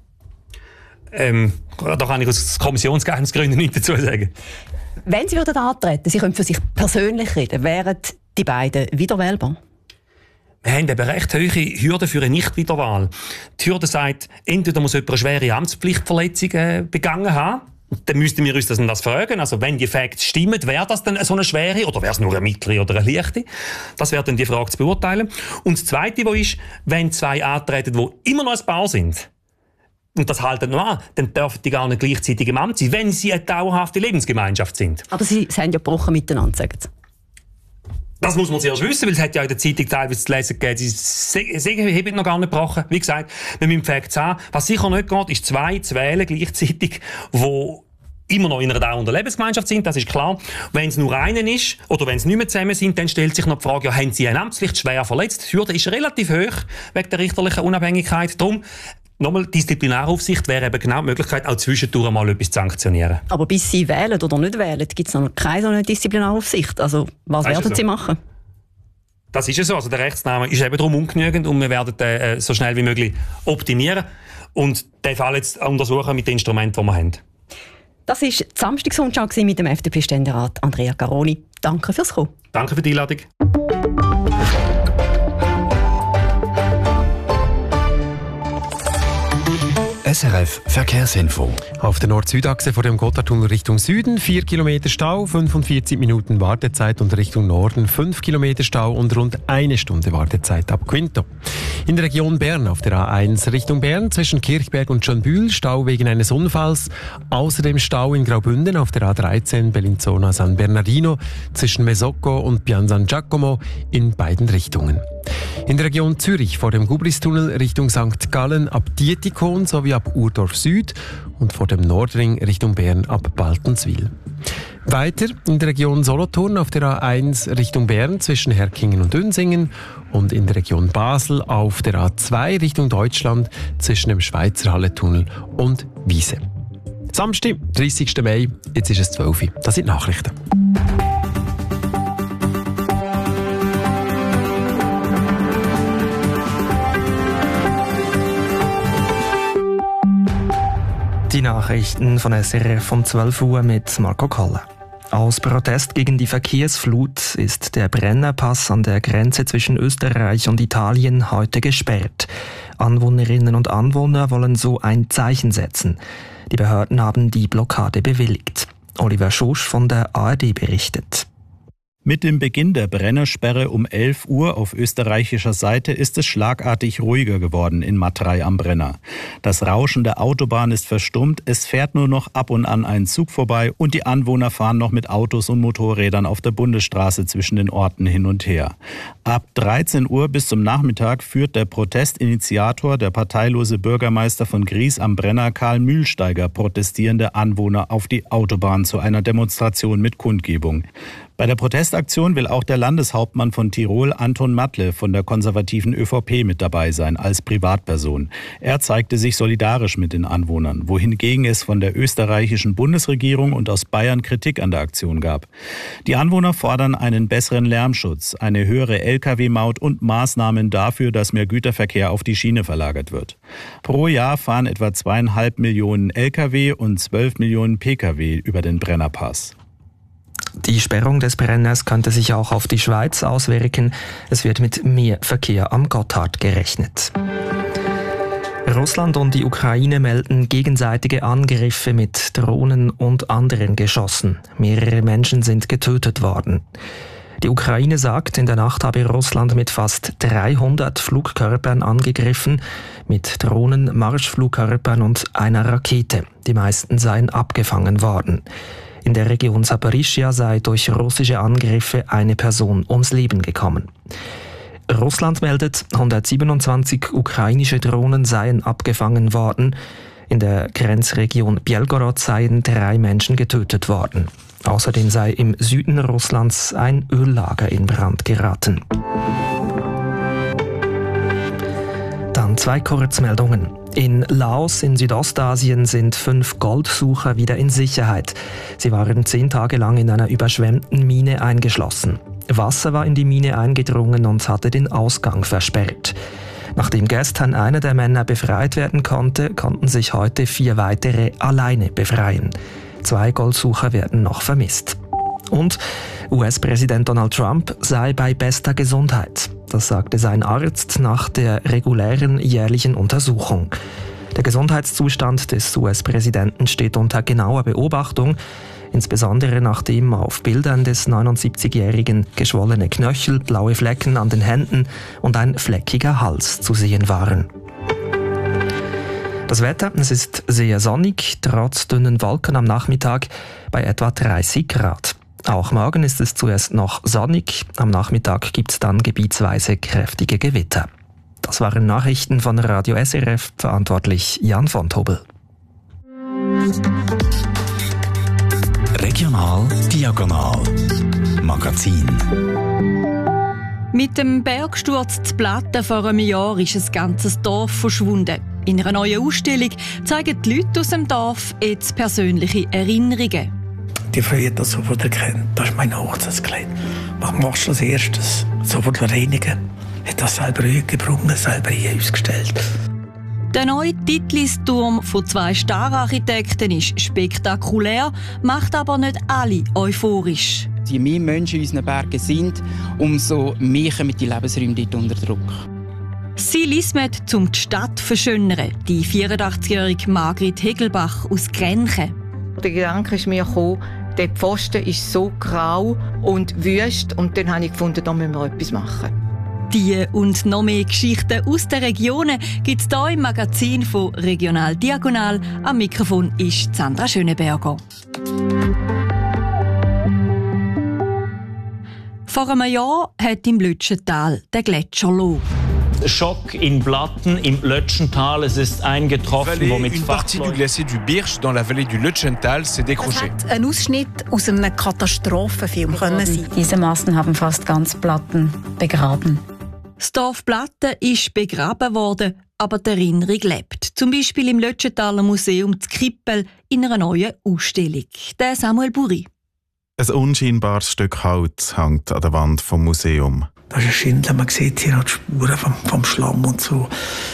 Ähm, da kann ich aus Kommissionsgeheimnisgründen nichts dazu sagen. Wenn sie würden antreten, sie können für sich persönlich reden, wären die beiden wiederwählbar? Wir haben eben recht hohe Hürden für eine Nichtwiederwahl. Die Hürde sagt, entweder muss jemand eine schwere Amtspflichtverletzung äh, begangen haben, dann müssten wir uns das, das fragen. Also wenn die Facts stimmen, wäre das dann so eine schwere oder wäre es nur eine mittlere oder eine leichte? Das wäre dann die Frage zu beurteilen. Und das Zweite, wo ist, wenn zwei antreten, die immer noch ein Paar sind, und das halten noch an, dann dürfen die gar nicht gleichzeitig im Amt sein, wenn sie eine dauerhafte Lebensgemeinschaft sind. Aber sie, sie haben ja gebrochen miteinander, sagen sie. Das muss man zuerst wissen, weil es hat ja in der Zeitung teilweise zu lesen gegeben, sie, sie, sie haben noch gar nicht gebrochen. Wie gesagt, wir müssen Facts haben. Was sicher nicht geht, ist zwei zu wählen gleichzeitig, wo immer noch in einer dauernden Lebensgemeinschaft sind, das ist klar. Wenn es nur einen ist, oder wenn es nicht mehr zusammen sind, dann stellt sich noch die Frage, ja, haben sie eine Amtspflicht schwer verletzt? Die Hürde ist relativ hoch, wegen der richterlichen Unabhängigkeit. Darum, nochmal, Disziplinaraufsicht wäre eben genau die Möglichkeit, auch zwischendurch mal etwas zu sanktionieren. Aber bis sie wählen oder nicht wählen, gibt es noch keine so eine Disziplinaraufsicht. Also, was werden so. sie machen? Das ist ja so. Also der Rechtsname ist eben darum ungenügend und wir werden den äh, so schnell wie möglich optimieren und den Fall jetzt untersuchen mit den Instrumenten, die wir haben. Das war die Samstagsrundschau mit dem F D P-Ständerat Andrea Caroni. Danke fürs Kommen. Danke für die Einladung. S R F Verkehrsinfo. Auf der Nord-Süd-Achse vor dem Gotthardtunnel Richtung Süden vier Kilometer Stau, fünfundvierzig Minuten Wartezeit und Richtung Norden fünf Kilometer Stau und rund eine Stunde Wartezeit ab Quinto. In der Region Bern auf der A eins Richtung Bern zwischen Kirchberg und Schönbühl Stau wegen eines Unfalls. Außerdem Stau in Graubünden auf der A dreizehn Bellinzona San Bernardino zwischen Mesocco und Pian San Giacomo in beiden Richtungen. In der Region Zürich vor dem Gubristunnel Richtung Sankt Gallen ab Dietikon sowie ab Urdorf Süd und vor dem Nordring Richtung Bern ab Baltenswil. Weiter in der Region Solothurn auf der A eins Richtung Bern zwischen Herkingen und Dünsingen und in der Region Basel auf der A zwei Richtung Deutschland zwischen dem Schweizer Halletunnel und Wiese. Samstag, dreißigsten Mai, jetzt ist es zwölf Uhr. Das sind die Nachrichten. Die Nachrichten von S R F um zwölf Uhr mit Marco Koller. Aus Protest gegen die Verkehrsflut ist der Brennerpass an der Grenze zwischen Österreich und Italien heute gesperrt. Anwohnerinnen und Anwohner wollen so ein Zeichen setzen. Die Behörden haben die Blockade bewilligt. Oliver Schosch von der A R D berichtet. Mit dem Beginn der Brennersperre um elf Uhr auf österreichischer Seite ist es schlagartig ruhiger geworden in Matrei am Brenner. Das Rauschen der Autobahn ist verstummt, es fährt nur noch ab und an ein Zug vorbei und die Anwohner fahren noch mit Autos und Motorrädern auf der Bundesstraße zwischen den Orten hin und her. Ab dreizehn Uhr bis zum Nachmittag führt der Protestinitiator, der parteilose Bürgermeister von Gries am Brenner, Karl Mühlsteiger, protestierende Anwohner auf die Autobahn zu einer Demonstration mit Kundgebung. Bei der Protestaktion will auch der Landeshauptmann von Tirol, Anton Matle, von der konservativen ÖVP mit dabei sein, als Privatperson. Er zeigte sich solidarisch mit den Anwohnern, wohingegen es von der österreichischen Bundesregierung und aus Bayern Kritik an der Aktion gab. Die Anwohner fordern einen besseren Lärmschutz, eine höhere L K W-Maut und Maßnahmen dafür, dass mehr Güterverkehr auf die Schiene verlagert wird. Pro Jahr fahren etwa zweieinhalb Millionen L K W und zwölf Millionen P K W über den Brennerpass. Die Sperrung des Brenners könnte sich auch auf die Schweiz auswirken. Es wird mit mehr Verkehr am Gotthard gerechnet. Russland und die Ukraine melden gegenseitige Angriffe mit Drohnen und anderen Geschossen. Mehrere Menschen sind getötet worden. Die Ukraine sagt, in der Nacht habe Russland mit fast dreihundert Flugkörpern angegriffen, mit Drohnen, Marschflugkörpern und einer Rakete. Die meisten seien abgefangen worden. In der Region Saporischschja sei durch russische Angriffe eine Person ums Leben gekommen. Russland meldet, hundertsiebenundzwanzig ukrainische Drohnen seien abgefangen worden. In der Grenzregion Belgorod seien drei Menschen getötet worden. Außerdem sei im Süden Russlands ein Öllager in Brand geraten. Dann zwei Kurzmeldungen. In Laos in Südostasien sind fünf Goldsucher wieder in Sicherheit. Sie waren zehn Tage lang in einer überschwemmten Mine eingeschlossen. Wasser war in die Mine eingedrungen und hatte den Ausgang versperrt. Nachdem gestern einer der Männer befreit werden konnte, konnten sich heute vier weitere alleine befreien. Zwei Goldsucher werden noch vermisst. Und U S-Präsident Donald Trump sei bei bester Gesundheit. Das sagte sein Arzt nach der regulären jährlichen Untersuchung. Der Gesundheitszustand des U S-Präsidenten steht unter genauer Beobachtung, insbesondere nachdem auf Bildern des neunundsiebzigjährigen geschwollene Knöchel, blaue Flecken an den Händen und ein fleckiger Hals zu sehen waren. Das Wetter, es ist sehr sonnig, trotz dünnen Wolken am Nachmittag bei etwa dreißig Grad. Auch morgen ist es zuerst noch sonnig, am Nachmittag gibt es dann gebietsweise kräftige Gewitter. Das waren Nachrichten von Radio S R F, verantwortlich Jan von Tobel. Regional Diagonal Magazin. Mit dem Bergsturz zu Platten vor einem Jahr ist ein ganzes Dorf verschwunden. In einer neuen Ausstellung zeigen die Leute aus dem Dorf jetzt persönliche Erinnerungen. Die Frau hat das sofort erkannt. Das ist mein Hochzeitskleid. Was machst du als erstes? Sofort reinigen. Hat das selber gebrungen, selber hier ausgestellt. Der neue Titlisturm von zwei Star-Architekten ist spektakulär, macht aber nicht alle euphorisch. Je mehr Menschen in unseren Bergen sind, umso mehr kommen die Lebensräume dort unter Druck. Sie lismet, um die Stadt zu verschönern. Die vierundachtzigjährige Margrit Hegelbach aus Grenchen. Der Gedanke ist mir gekommen, der Pfosten ist so grau und wüst. Und dann habe ich gefunden, da müssen wir etwas machen. Die und noch mehr Geschichten aus den Regionen gibt es hier im Magazin von Regional Diagonal. Am Mikrofon ist Sandra Schöneberger. Vor einem Jahr hat im Lütschental der Gletscher Loh. Schock in Blatten im Lötschental. Es ist eingetroffen, womit Une partie du glacier du Birch dans la vallée du Lötschental s'est décroché. Das ein Ausschnitt aus einem Katastrophenfilm können sein. Diese Massen haben fast ganz Platten begraben. Das Dorf Platten ist begraben worden, aber die Erinnerung lebt. Zum Beispiel im Lötschentaler Museum zu Krippel in einer neuen Ausstellung. Der Samuel Buri. Ein unscheinbares Stück Holz hängt an der Wand vom Museum. Das ist ein Schindel, man sieht hier auch die Spuren vom, vom Schlamm und so.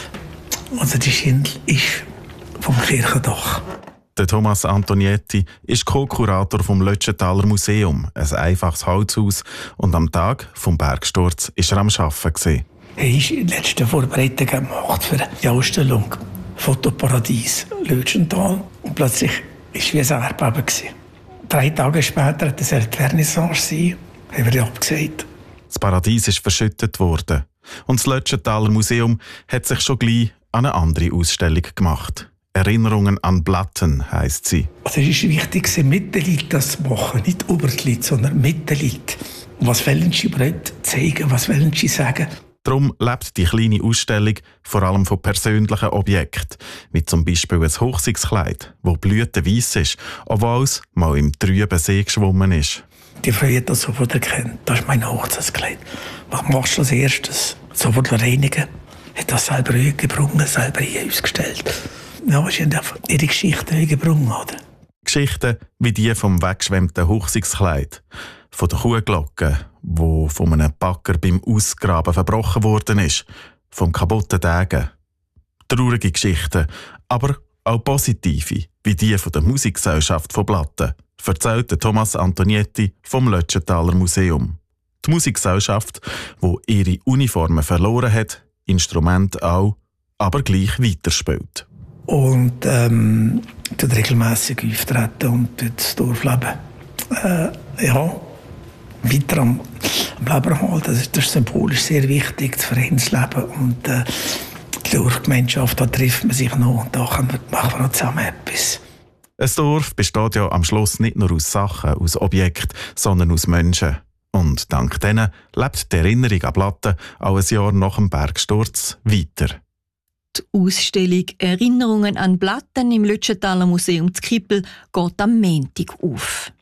Also die Schindel ist vom Kirchendach. Der Thomas Antonietti ist Co-Kurator vom Lötschentaler Museum, ein einfaches Holzhaus. Und am Tag vom Bergsturz war er am Arbeiten. Er hat die letzte Vorbereitung gemacht für die Ausstellung Fotoparadies Lötschental. Und plötzlich war es wie ein Erdbeben. Drei Tage später hat es die Vernissage sein, haben wir abgesagt. Das Paradies ist verschüttet worden. Und das Lötschentaler Museum hat sich schon gleich an eine andere Ausstellung gemacht. Erinnerungen an Platten heisst sie. Also es ist wichtig, mit den Leuten das zu machen. Nicht über die Leute, sondern mit den Leuten. Und was wollen sie überhaupt zeigen? Was wollen sie sagen? Darum lebt die kleine Ausstellung vor allem von persönlichen Objekten, wie zum Beispiel ein Hochzeitskleid, das blütenweiss ist, obwohl es mal im trüben See geschwommen ist. Die Frau hat das sofort erkannt. Das ist mein Hochzeitskleid. Was machst du als erstes? Sofort reinigen. Hat das selber gebrungen, selber hier ausgestellt. Ja, sie haben einfach ihre Geschichten gebrungen, oder? Geschichten wie die vom weggeschwemmten Hochzeitskleid, von der Kuhglocke, wo von einem Bagger beim Ausgraben verbrochen worden ist, vom kaputten Degen. Traurige Geschichten, aber auch positive, wie die von der Musikgesellschaft von Platten, erzählte Thomas Antonietti vom Lötschentaler Museum. Die Musikgesellschaft, die ihre Uniformen verloren hat, Instrumente auch, aber gleich weiterspielt. Und ähm, tut regelmässig auftreten und tut das Dorfleben äh, ja, weiter am, am Leben halten. Das ist, das ist symbolisch sehr wichtig, das Vereinsleben. Und äh, die Dorfgemeinschaft, da trifft man sich noch und da machen wir noch zusammen etwas. Ein Dorf besteht ja am Schluss nicht nur aus Sachen, aus Objekten, sondern aus Menschen. Und dank denen lebt die Erinnerung an Platten auch ein Jahr nach dem Bergsturz weiter. Die Ausstellung «Erinnerungen an Platten» im Lütschentaler Museum zu Krippel geht am Montag auf.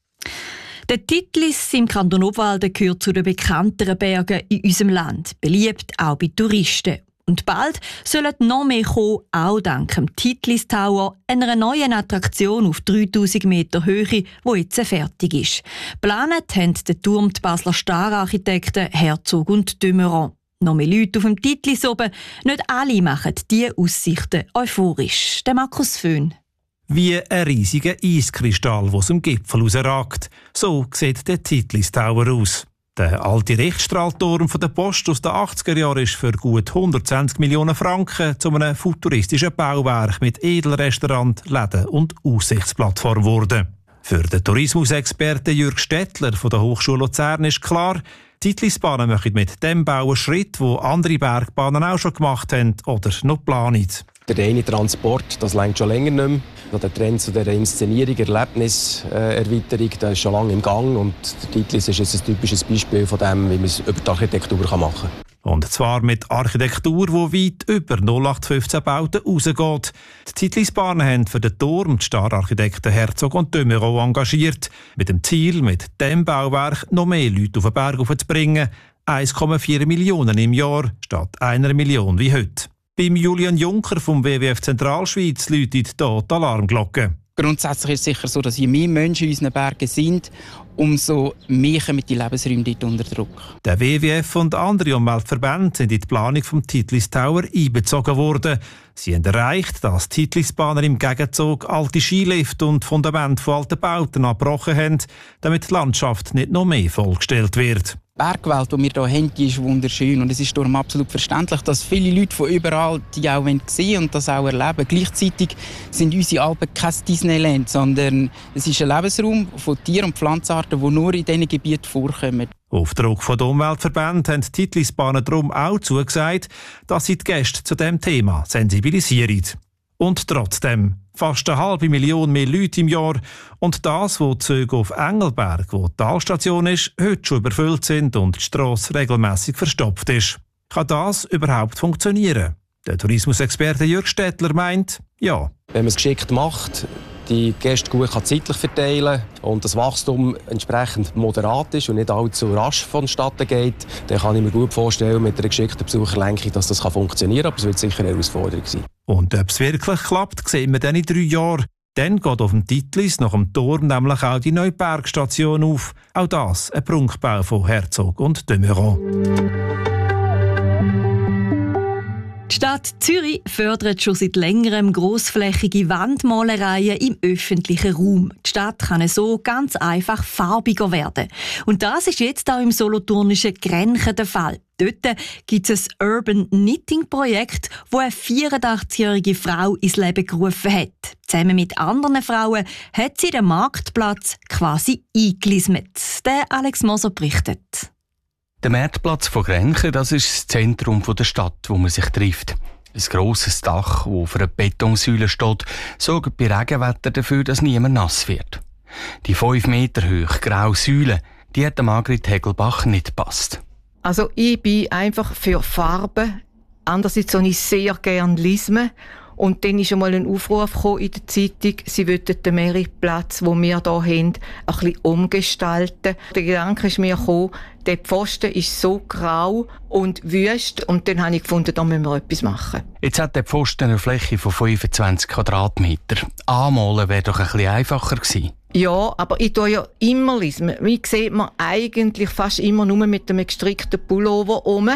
Der Titlis im Kanton Obwalden gehört zu den bekannteren Bergen in unserem Land, beliebt auch bei Touristen. Und bald sollen noch mehr kommen, auch dank dem Titlis Tower, einer neuen Attraktion auf dreitausend Meter Höhe, die jetzt fertig ist. Geplant haben den Turm die Basler Star-Architekten Herzog und Dümmeron. Noch mehr Leute auf dem Titlis oben. Nicht alle machen diese Aussichten euphorisch. Der Markus Föhn. Wie ein riesiger Eiskristall, der aus dem Gipfel rausragt. So sieht der Titlis Tower aus. Der alte Richtstrahlturm von der Post aus den achtziger Jahren ist für gut hundertzwanzig Millionen Franken zu einem futuristischen Bauwerk mit Edelrestaurant, Läden und Aussichtsplattform geworden. Für den Tourismusexperten Jürg Stettler von der Hochschule Luzern ist klar, die Titlisbahnen machen mit dem Bau einen Schritt, wo andere Bergbahnen auch schon gemacht haben oder noch planen. Der reine Transport, das reicht schon länger nicht mehr. Der Trend zu der Inszenierung, Erlebniserweiterung, der ist schon lange im Gang. Und der Titlis ist jetzt ein typisches Beispiel von dem, wie man es über die Architektur machen kann. Und zwar mit Architektur, die weit über null acht fünfzehn Bauten rausgeht. Die Titlisbahnen haben für den Turm die Star-Architekten Herzog und de Meuron engagiert. Mit dem Ziel, mit diesem Bauwerk noch mehr Leute auf den Berg aufzubringen. eins Komma vier Millionen im Jahr statt einer Million wie heute. Beim Julian Juncker vom W W F Zentralschweiz läutet hier die Alarmglocke. Grundsätzlich ist es sicher so, dass je mehr Menschen in unseren Bergen sind, umso mehr kommen die Lebensräume dort unter Druck. Der W W F und andere Umweltverbände sind in die Planung vom Titlis Tower einbezogen worden. Sie haben erreicht, dass die Titlisbahner im Gegenzug alte Skilifte und Fundamente von alten Bauten abgebrochen haben, damit die Landschaft nicht noch mehr vollgestellt wird. Die Bergwelt, die wir hier haben, die ist wunderschön und es ist darum absolut verständlich, dass viele Leute von überall die auch sehen und das auch erleben. Gleichzeitig sind unsere Alpen kein Disneyland, sondern es ist ein Lebensraum von Tier- und Pflanzenarten, die nur in diesen Gebieten vorkommen. Auf Druck der Umweltverbände haben die Titlisbahnen darum auch zugesagt, dass sie die Gäste zu diesem Thema sensibilisieren. Und trotzdem, fast eine halbe Million mehr Leute im Jahr und das, wo die Züge auf Engelberg, wo die Talstation ist, heute schon überfüllt sind und die Strasse regelmässig verstopft ist. Kann das überhaupt funktionieren? Der Tourismusexperte Jürg Stettler meint, ja. Wenn man es geschickt macht, die Gäste gut kann zeitlich verteilen und das Wachstum entsprechend moderat ist und nicht allzu rasch vonstatten geht, dann kann ich mir gut vorstellen, mit einer geschickten Besucherlenkung, dass das funktionieren kann, aber es wird sicher eine Herausforderung sein. Und ob es wirklich klappt, sehen wir dann in drei Jahren. Dann geht auf dem Titlis nach dem Turm nämlich auch die neue Bergstation auf. Auch das ein Prunkbau von Herzog und de Meuron. Die Stadt Zürich fördert schon seit längerem grossflächige Wandmalereien im öffentlichen Raum. Die Stadt kann so ganz einfach farbiger werden. Und das ist jetzt auch im solothurnischen Grenchen der Fall. Dort gibt es ein Urban Knitting Projekt, das eine vierundachtzigjährige Frau ins Leben gerufen hat. Zusammen mit anderen Frauen hat sie den Marktplatz quasi eingelismet. Der Alex Moser berichtet. Der Marktplatz von Grenchen, das ist das Zentrum der Stadt, wo man sich trifft. Ein grosses Dach, das auf einer Betonsäule steht, sorgt bei Regenwetter dafür, dass niemand nass wird. Die fünf Meter hohe graue Säule, die hat Margrit Hegelbach nicht gepasst. Also ich bin einfach für Farben. Andererseits habe ich sehr gerne Lismen. Und dann ist einmal ein Aufruf in der Zeitung, sie wollten den Marktplatz, den wir hier haben, ein bisschen umgestalten. Der Gedanke ist mir gekommen, der Pfosten ist so grau und wüst. Und dann habe ich gefunden, da müssen wir etwas machen. Jetzt hat der Pfosten eine Fläche von fünfundzwanzig Quadratmeter. Anmalen wäre doch ein bisschen einfacher gewesen. Ja, aber ich tue ja immer Lismen. Wie sieht man eigentlich fast immer nur mit einem gestrickten Pullover um.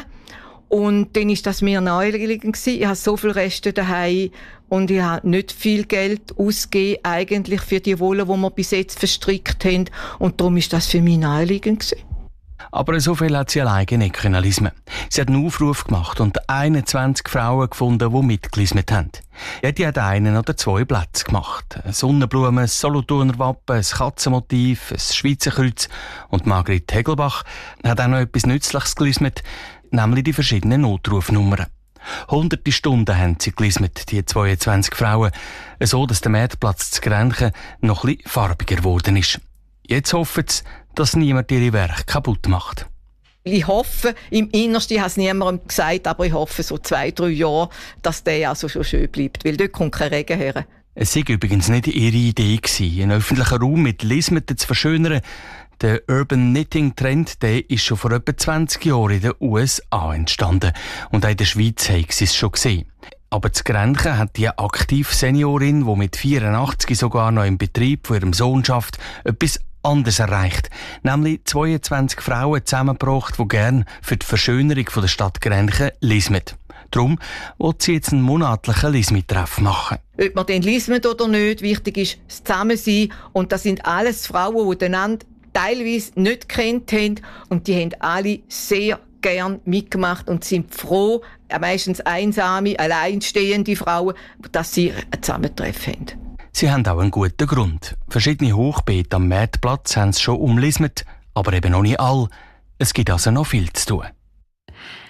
Und dann war das mir naheliegend gewesen. Ich habe so viele Reste daheim und ich habe nicht viel Geld ausgegeben eigentlich für die Wolle, die wir bis jetzt verstrickt haben. Und darum war das für mich naheliegend gewesen. Aber so viel hat sie alleine nicht können lismen. Sie hat einen Aufruf gemacht und einundzwanzig Frauen gefunden, die mitgelismet haben. Jede hat einen oder zwei Plätze gemacht. Eine Sonnenblume, ein Solothurner Wappen, ein Katzenmotiv, ein Schweizer Kreuz. Und Margrit Hegelbach hat auch noch etwas Nützliches gelismet, nämlich die verschiedenen Notrufnummern. Hunderte Stunden haben sie gelismet, die zweiundzwanzig Frauen, so dass der Marktplatz zu Grenchen noch ein bisschen farbiger geworden ist. Jetzt hoffen sie, dass niemand ihre Werke kaputt macht. Ich hoffe, im Innersten hat es niemandem gesagt, aber ich hoffe, so zwei, drei Jahre, dass der also schon schön bleibt, weil dort kommt kein Regen her. Es war übrigens nicht ihre Idee gewesen, einen öffentlichen Raum mit Lismeten zu verschönern. Der Urban Knitting Trend, der ist schon vor etwa zwanzig Jahren in den U S A entstanden. Und auch in der Schweiz haben sie es schon gesehen. Aber zu Grenchen hat die aktive Seniorin, die mit vierundachtzig sogar noch im Betrieb von ihrem Sohn schafft, etwas anderes erreicht. Nämlich zweiundzwanzig Frauen zusammengebracht, die gerne für die Verschönerung der Stadt Grenchen lismen. Darum will sie jetzt einen monatlichen Lismi-Treff machen. Ob man den lismet oder nicht, wichtig ist das Zusammensein. Und das sind alles Frauen, die einander teilweise nicht gekannt haben. Und die haben alle sehr gern mitgemacht und sind froh, meistens einsame, alleinstehende Frauen, dass sie ein Zusammentreff haben. Sie haben auch einen guten Grund. Verschiedene Hochbeete am Marktplatz haben sie schon umlismet, aber eben noch nicht alle. Es gibt also noch viel zu tun.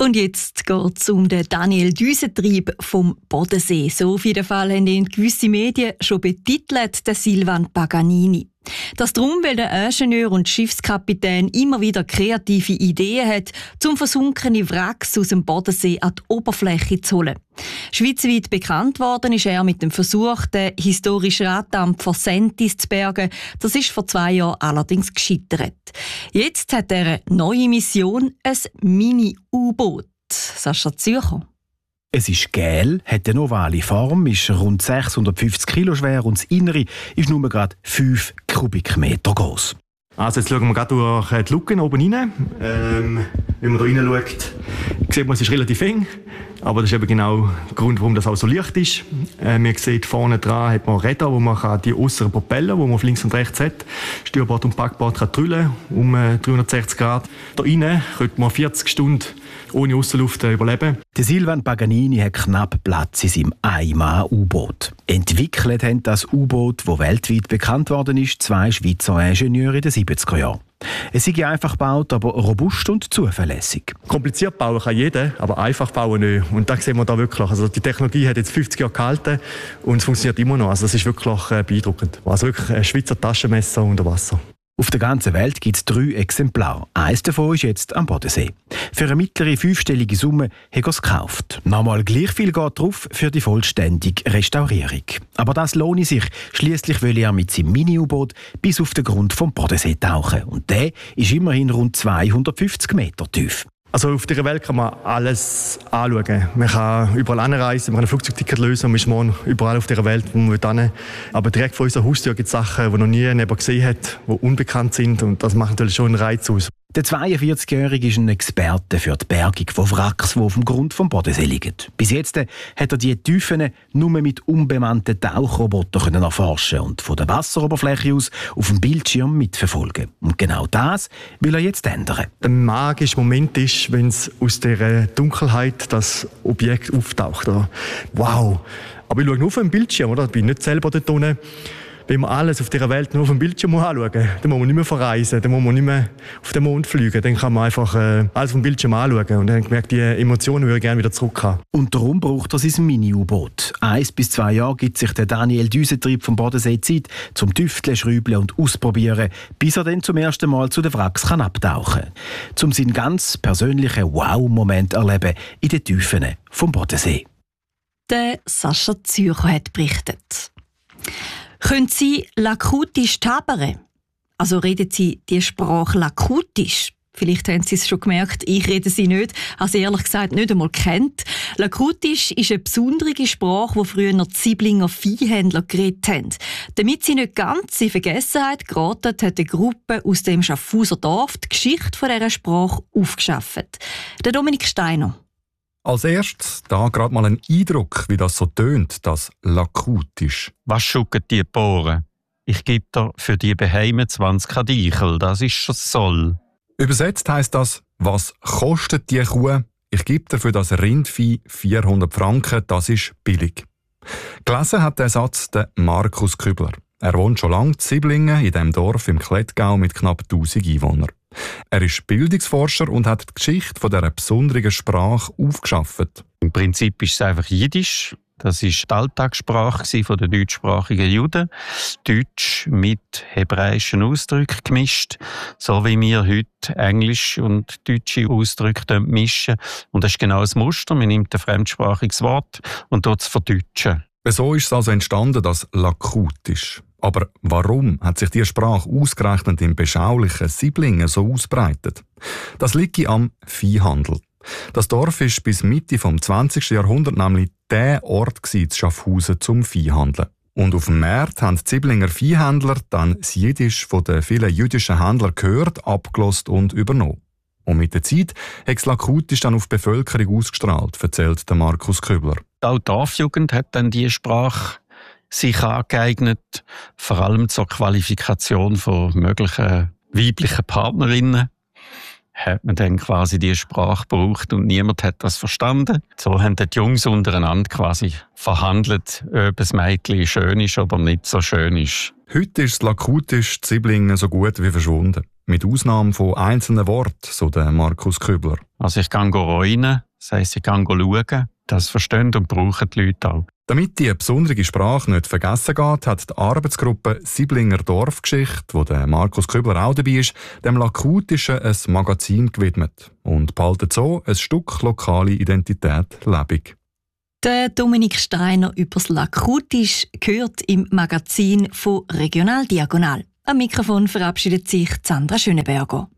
Und jetzt geht es um den Daniel Düsentrieb vom Bodensee. So auf jeden Fall haben ihn gewisse Medien schon betitelt, der Silvan Paganini. Das darum, weil der Ingenieur und Schiffskapitän immer wieder kreative Ideen hat, um versunkene Wracks aus dem Bodensee an die Oberfläche zu holen. Schweizweit bekannt worden ist er mit dem Versuch, den historischen Raddampfer Sentis zu bergen. Das ist vor zwei Jahren allerdings gescheitert. Jetzt hat er eine neue Mission, ein Mini-U-Boot. Sascha Zürcher. Es ist gel, hat eine ovale Form, ist rund sechshundertfünfzig Kilo schwer und das Innere ist nur gerade fünf Kubikmeter groß. Also jetzt schauen wir gerade durch die Luke oben rein. Ähm, wenn man hier reinschaut, sieht man, es ist relativ eng. Aber das ist eben genau der Grund, warum das auch so leicht ist. Äh, man sieht, vorne dran hat man Räder, wo man kann die äußeren Propeller, die man auf links und rechts hat, Steuerbord und Backbord kann drüllen, um äh, dreihundertsechzig Grad. Da rein könnte man vierzig Stunden ohne Aussenluft äh, überleben. Der Silvan Paganini hat knapp Platz in seinem Ein-Mann-U-Boot. Entwickelt haben das U-Boot, das weltweit bekannt worden ist, zwei Schweizer Ingenieure in den siebziger Jahren. Es ist einfach gebaut, aber robust und zuverlässig. Kompliziert bauen kann jeder, aber einfach bauen nicht. Und das sehen wir da wirklich. Also die Technologie hat jetzt fünfzig Jahre gehalten und es funktioniert immer noch. Also das ist wirklich äh, beeindruckend. Also wirklich ein Schweizer Taschenmesser unter Wasser. Auf der ganzen Welt gibt es drei Exemplare. Eines davon ist jetzt am Bodensee. Für eine mittlere fünfstellige Summe hat er es gekauft. Nochmal gleich viel geht drauf für die vollständige Restaurierung. Aber das lohnt sich. Schliesslich will er mit seinem Mini-U-Boot bis auf den Grund vom Bodensee tauchen. Und der ist immerhin rund zweihundertfünfzig Meter tief. Also auf dieser Welt kann man alles anschauen. Man kann überall anreisen, man kann ein Flugzeugticket lösen und man ist morgen überall auf dieser Welt, wo man will. Aber direkt vor unserer Haustür gibt es Sachen, die noch nie jemand gesehen hat, die unbekannt sind und das macht natürlich schon einen Reiz aus. Der zweiundvierzigjährige ist ein Experte für die Bergung von Wracks, die auf dem Grund vom Bodensee liegen. Bis jetzt hat er die Tiefen nur mit unbemannten Tauchrobotern erforschen und von der Wasseroberfläche aus auf dem Bildschirm mitverfolgen. Und genau das will er jetzt ändern. Der magische Moment ist, wenn es aus der Dunkelheit das Objekt auftaucht. Wow! Aber ich schaue nur auf den Bildschirm, oder? Ich bin nicht selber dort unten. Wenn man alles auf dieser Welt nur auf dem Bildschirm anschauen muss, dann muss man nicht mehr verreisen, dann muss man nicht mehr auf den Mond fliegen. Dann kann man einfach äh, alles auf dem Bildschirm anschauen und dann merkt die Emotionen würde ich gerne wieder zurück haben. Und darum braucht er sein Mini-U-Boot. Eins bis zwei Jahre gibt sich der Daniel Düsentrieb vom Bodensee Zeit zum Tüfteln, Schrübeln und Ausprobieren, bis er dann zum ersten Mal zu den Wracks kann abtauchen kann. Um seinen ganz persönlichen Wow-Moment erleben in den Tiefen vom Bodensee. Der Sascha Zürcher hat berichtet. Können Sie Lakutisch tabere? Also reden Sie die Sprache Lakutisch? Vielleicht haben Sie es schon gemerkt, ich rede sie nicht, also ehrlich gesagt nicht einmal kennt. Lakutisch ist eine besondere Sprache, die früher noch die Siblinger Viehhändler geredet haben. Damit sie nicht ganz in Vergessenheit geraten, hat eine Gruppe aus dem Schaffhauser Dorf die Geschichte von dieser Sprache aufgeschafft. Der Dominik Steiner. Als erstes da gerade mal ein Eindruck, wie das so tönt, das Lakutisch. Was schucken die Bohren? Ich gebe dir für die Beheime zwanzig Kadichel, das ist schon soll. Übersetzt heisst das, was kostet die Kuh? Ich gebe dir für das Rindvieh vierhundert Franken, das ist billig. Gelesen hat der Satz der Markus Kübler. Er wohnt schon lange in Siblingen, in dem Dorf im Klettgau mit knapp tausend Einwohnern. Er ist Bildungsforscher und hat die Geschichte von dieser besonderen Sprache aufgeschafft. Im Prinzip ist es einfach Jiddisch. Das war die Alltagssprache der deutschsprachigen Juden. Deutsch mit hebräischen Ausdrücken gemischt, so wie wir heute Englisch und deutsche Ausdrücke mischen. Und das ist genau das Muster. Man nimmt ein fremdsprachiges Wort und tut es verdeutschen. So ist es also entstanden, das Lakutisch. Aber warum hat sich diese Sprache ausgerechnet im beschaulichen Siblingen so ausbreitet? Das liegt am Viehhandel. Das Dorf war bis Mitte des zwanzigsten Jahrhunderts nämlich der Ort in Schaffhausen zum Viehhandeln. Und auf dem Markt haben die Siblinger Viehhändler dann das Jiddisch von den vielen jüdischen Händlern gehört, abgelost und übernommen. Und mit der Zeit hat das Lakutisch dann auf die Bevölkerung ausgestrahlt, erzählt der Markus Kübler. Auch die Dorfjugend hat dann diese Sprache sich angeeignet, vor allem zur Qualifikation von möglichen weiblichen Partnerinnen. Hat man dann quasi diese Sprache gebraucht und niemand hat das verstanden. So haben die Jungs untereinander quasi verhandelt, ob ein Mädchen schön ist oder nicht so schön ist. Heute ist das Lakutisch in Siblingen so gut wie verschwunden. mit Ausnahme von einzelnen Worten, so der Markus Kübler. Also ich gehe rein, das heisst, ich gehe schauen. Das verstehen und brauchen die Leute auch. Damit die besondere Sprache nicht vergessen geht, hat die Arbeitsgruppe Siblinger Dorfgeschichte, wo der Markus Kübler auch dabei ist, dem Lakutischen ein Magazin gewidmet und behaltet so ein Stück lokale Identität lebendig. Der Dominik Steiner übers Lakutisch gehört im Magazin von Regional Diagonal. Am Mikrofon verabschiedet sich Sandra Schöneberger.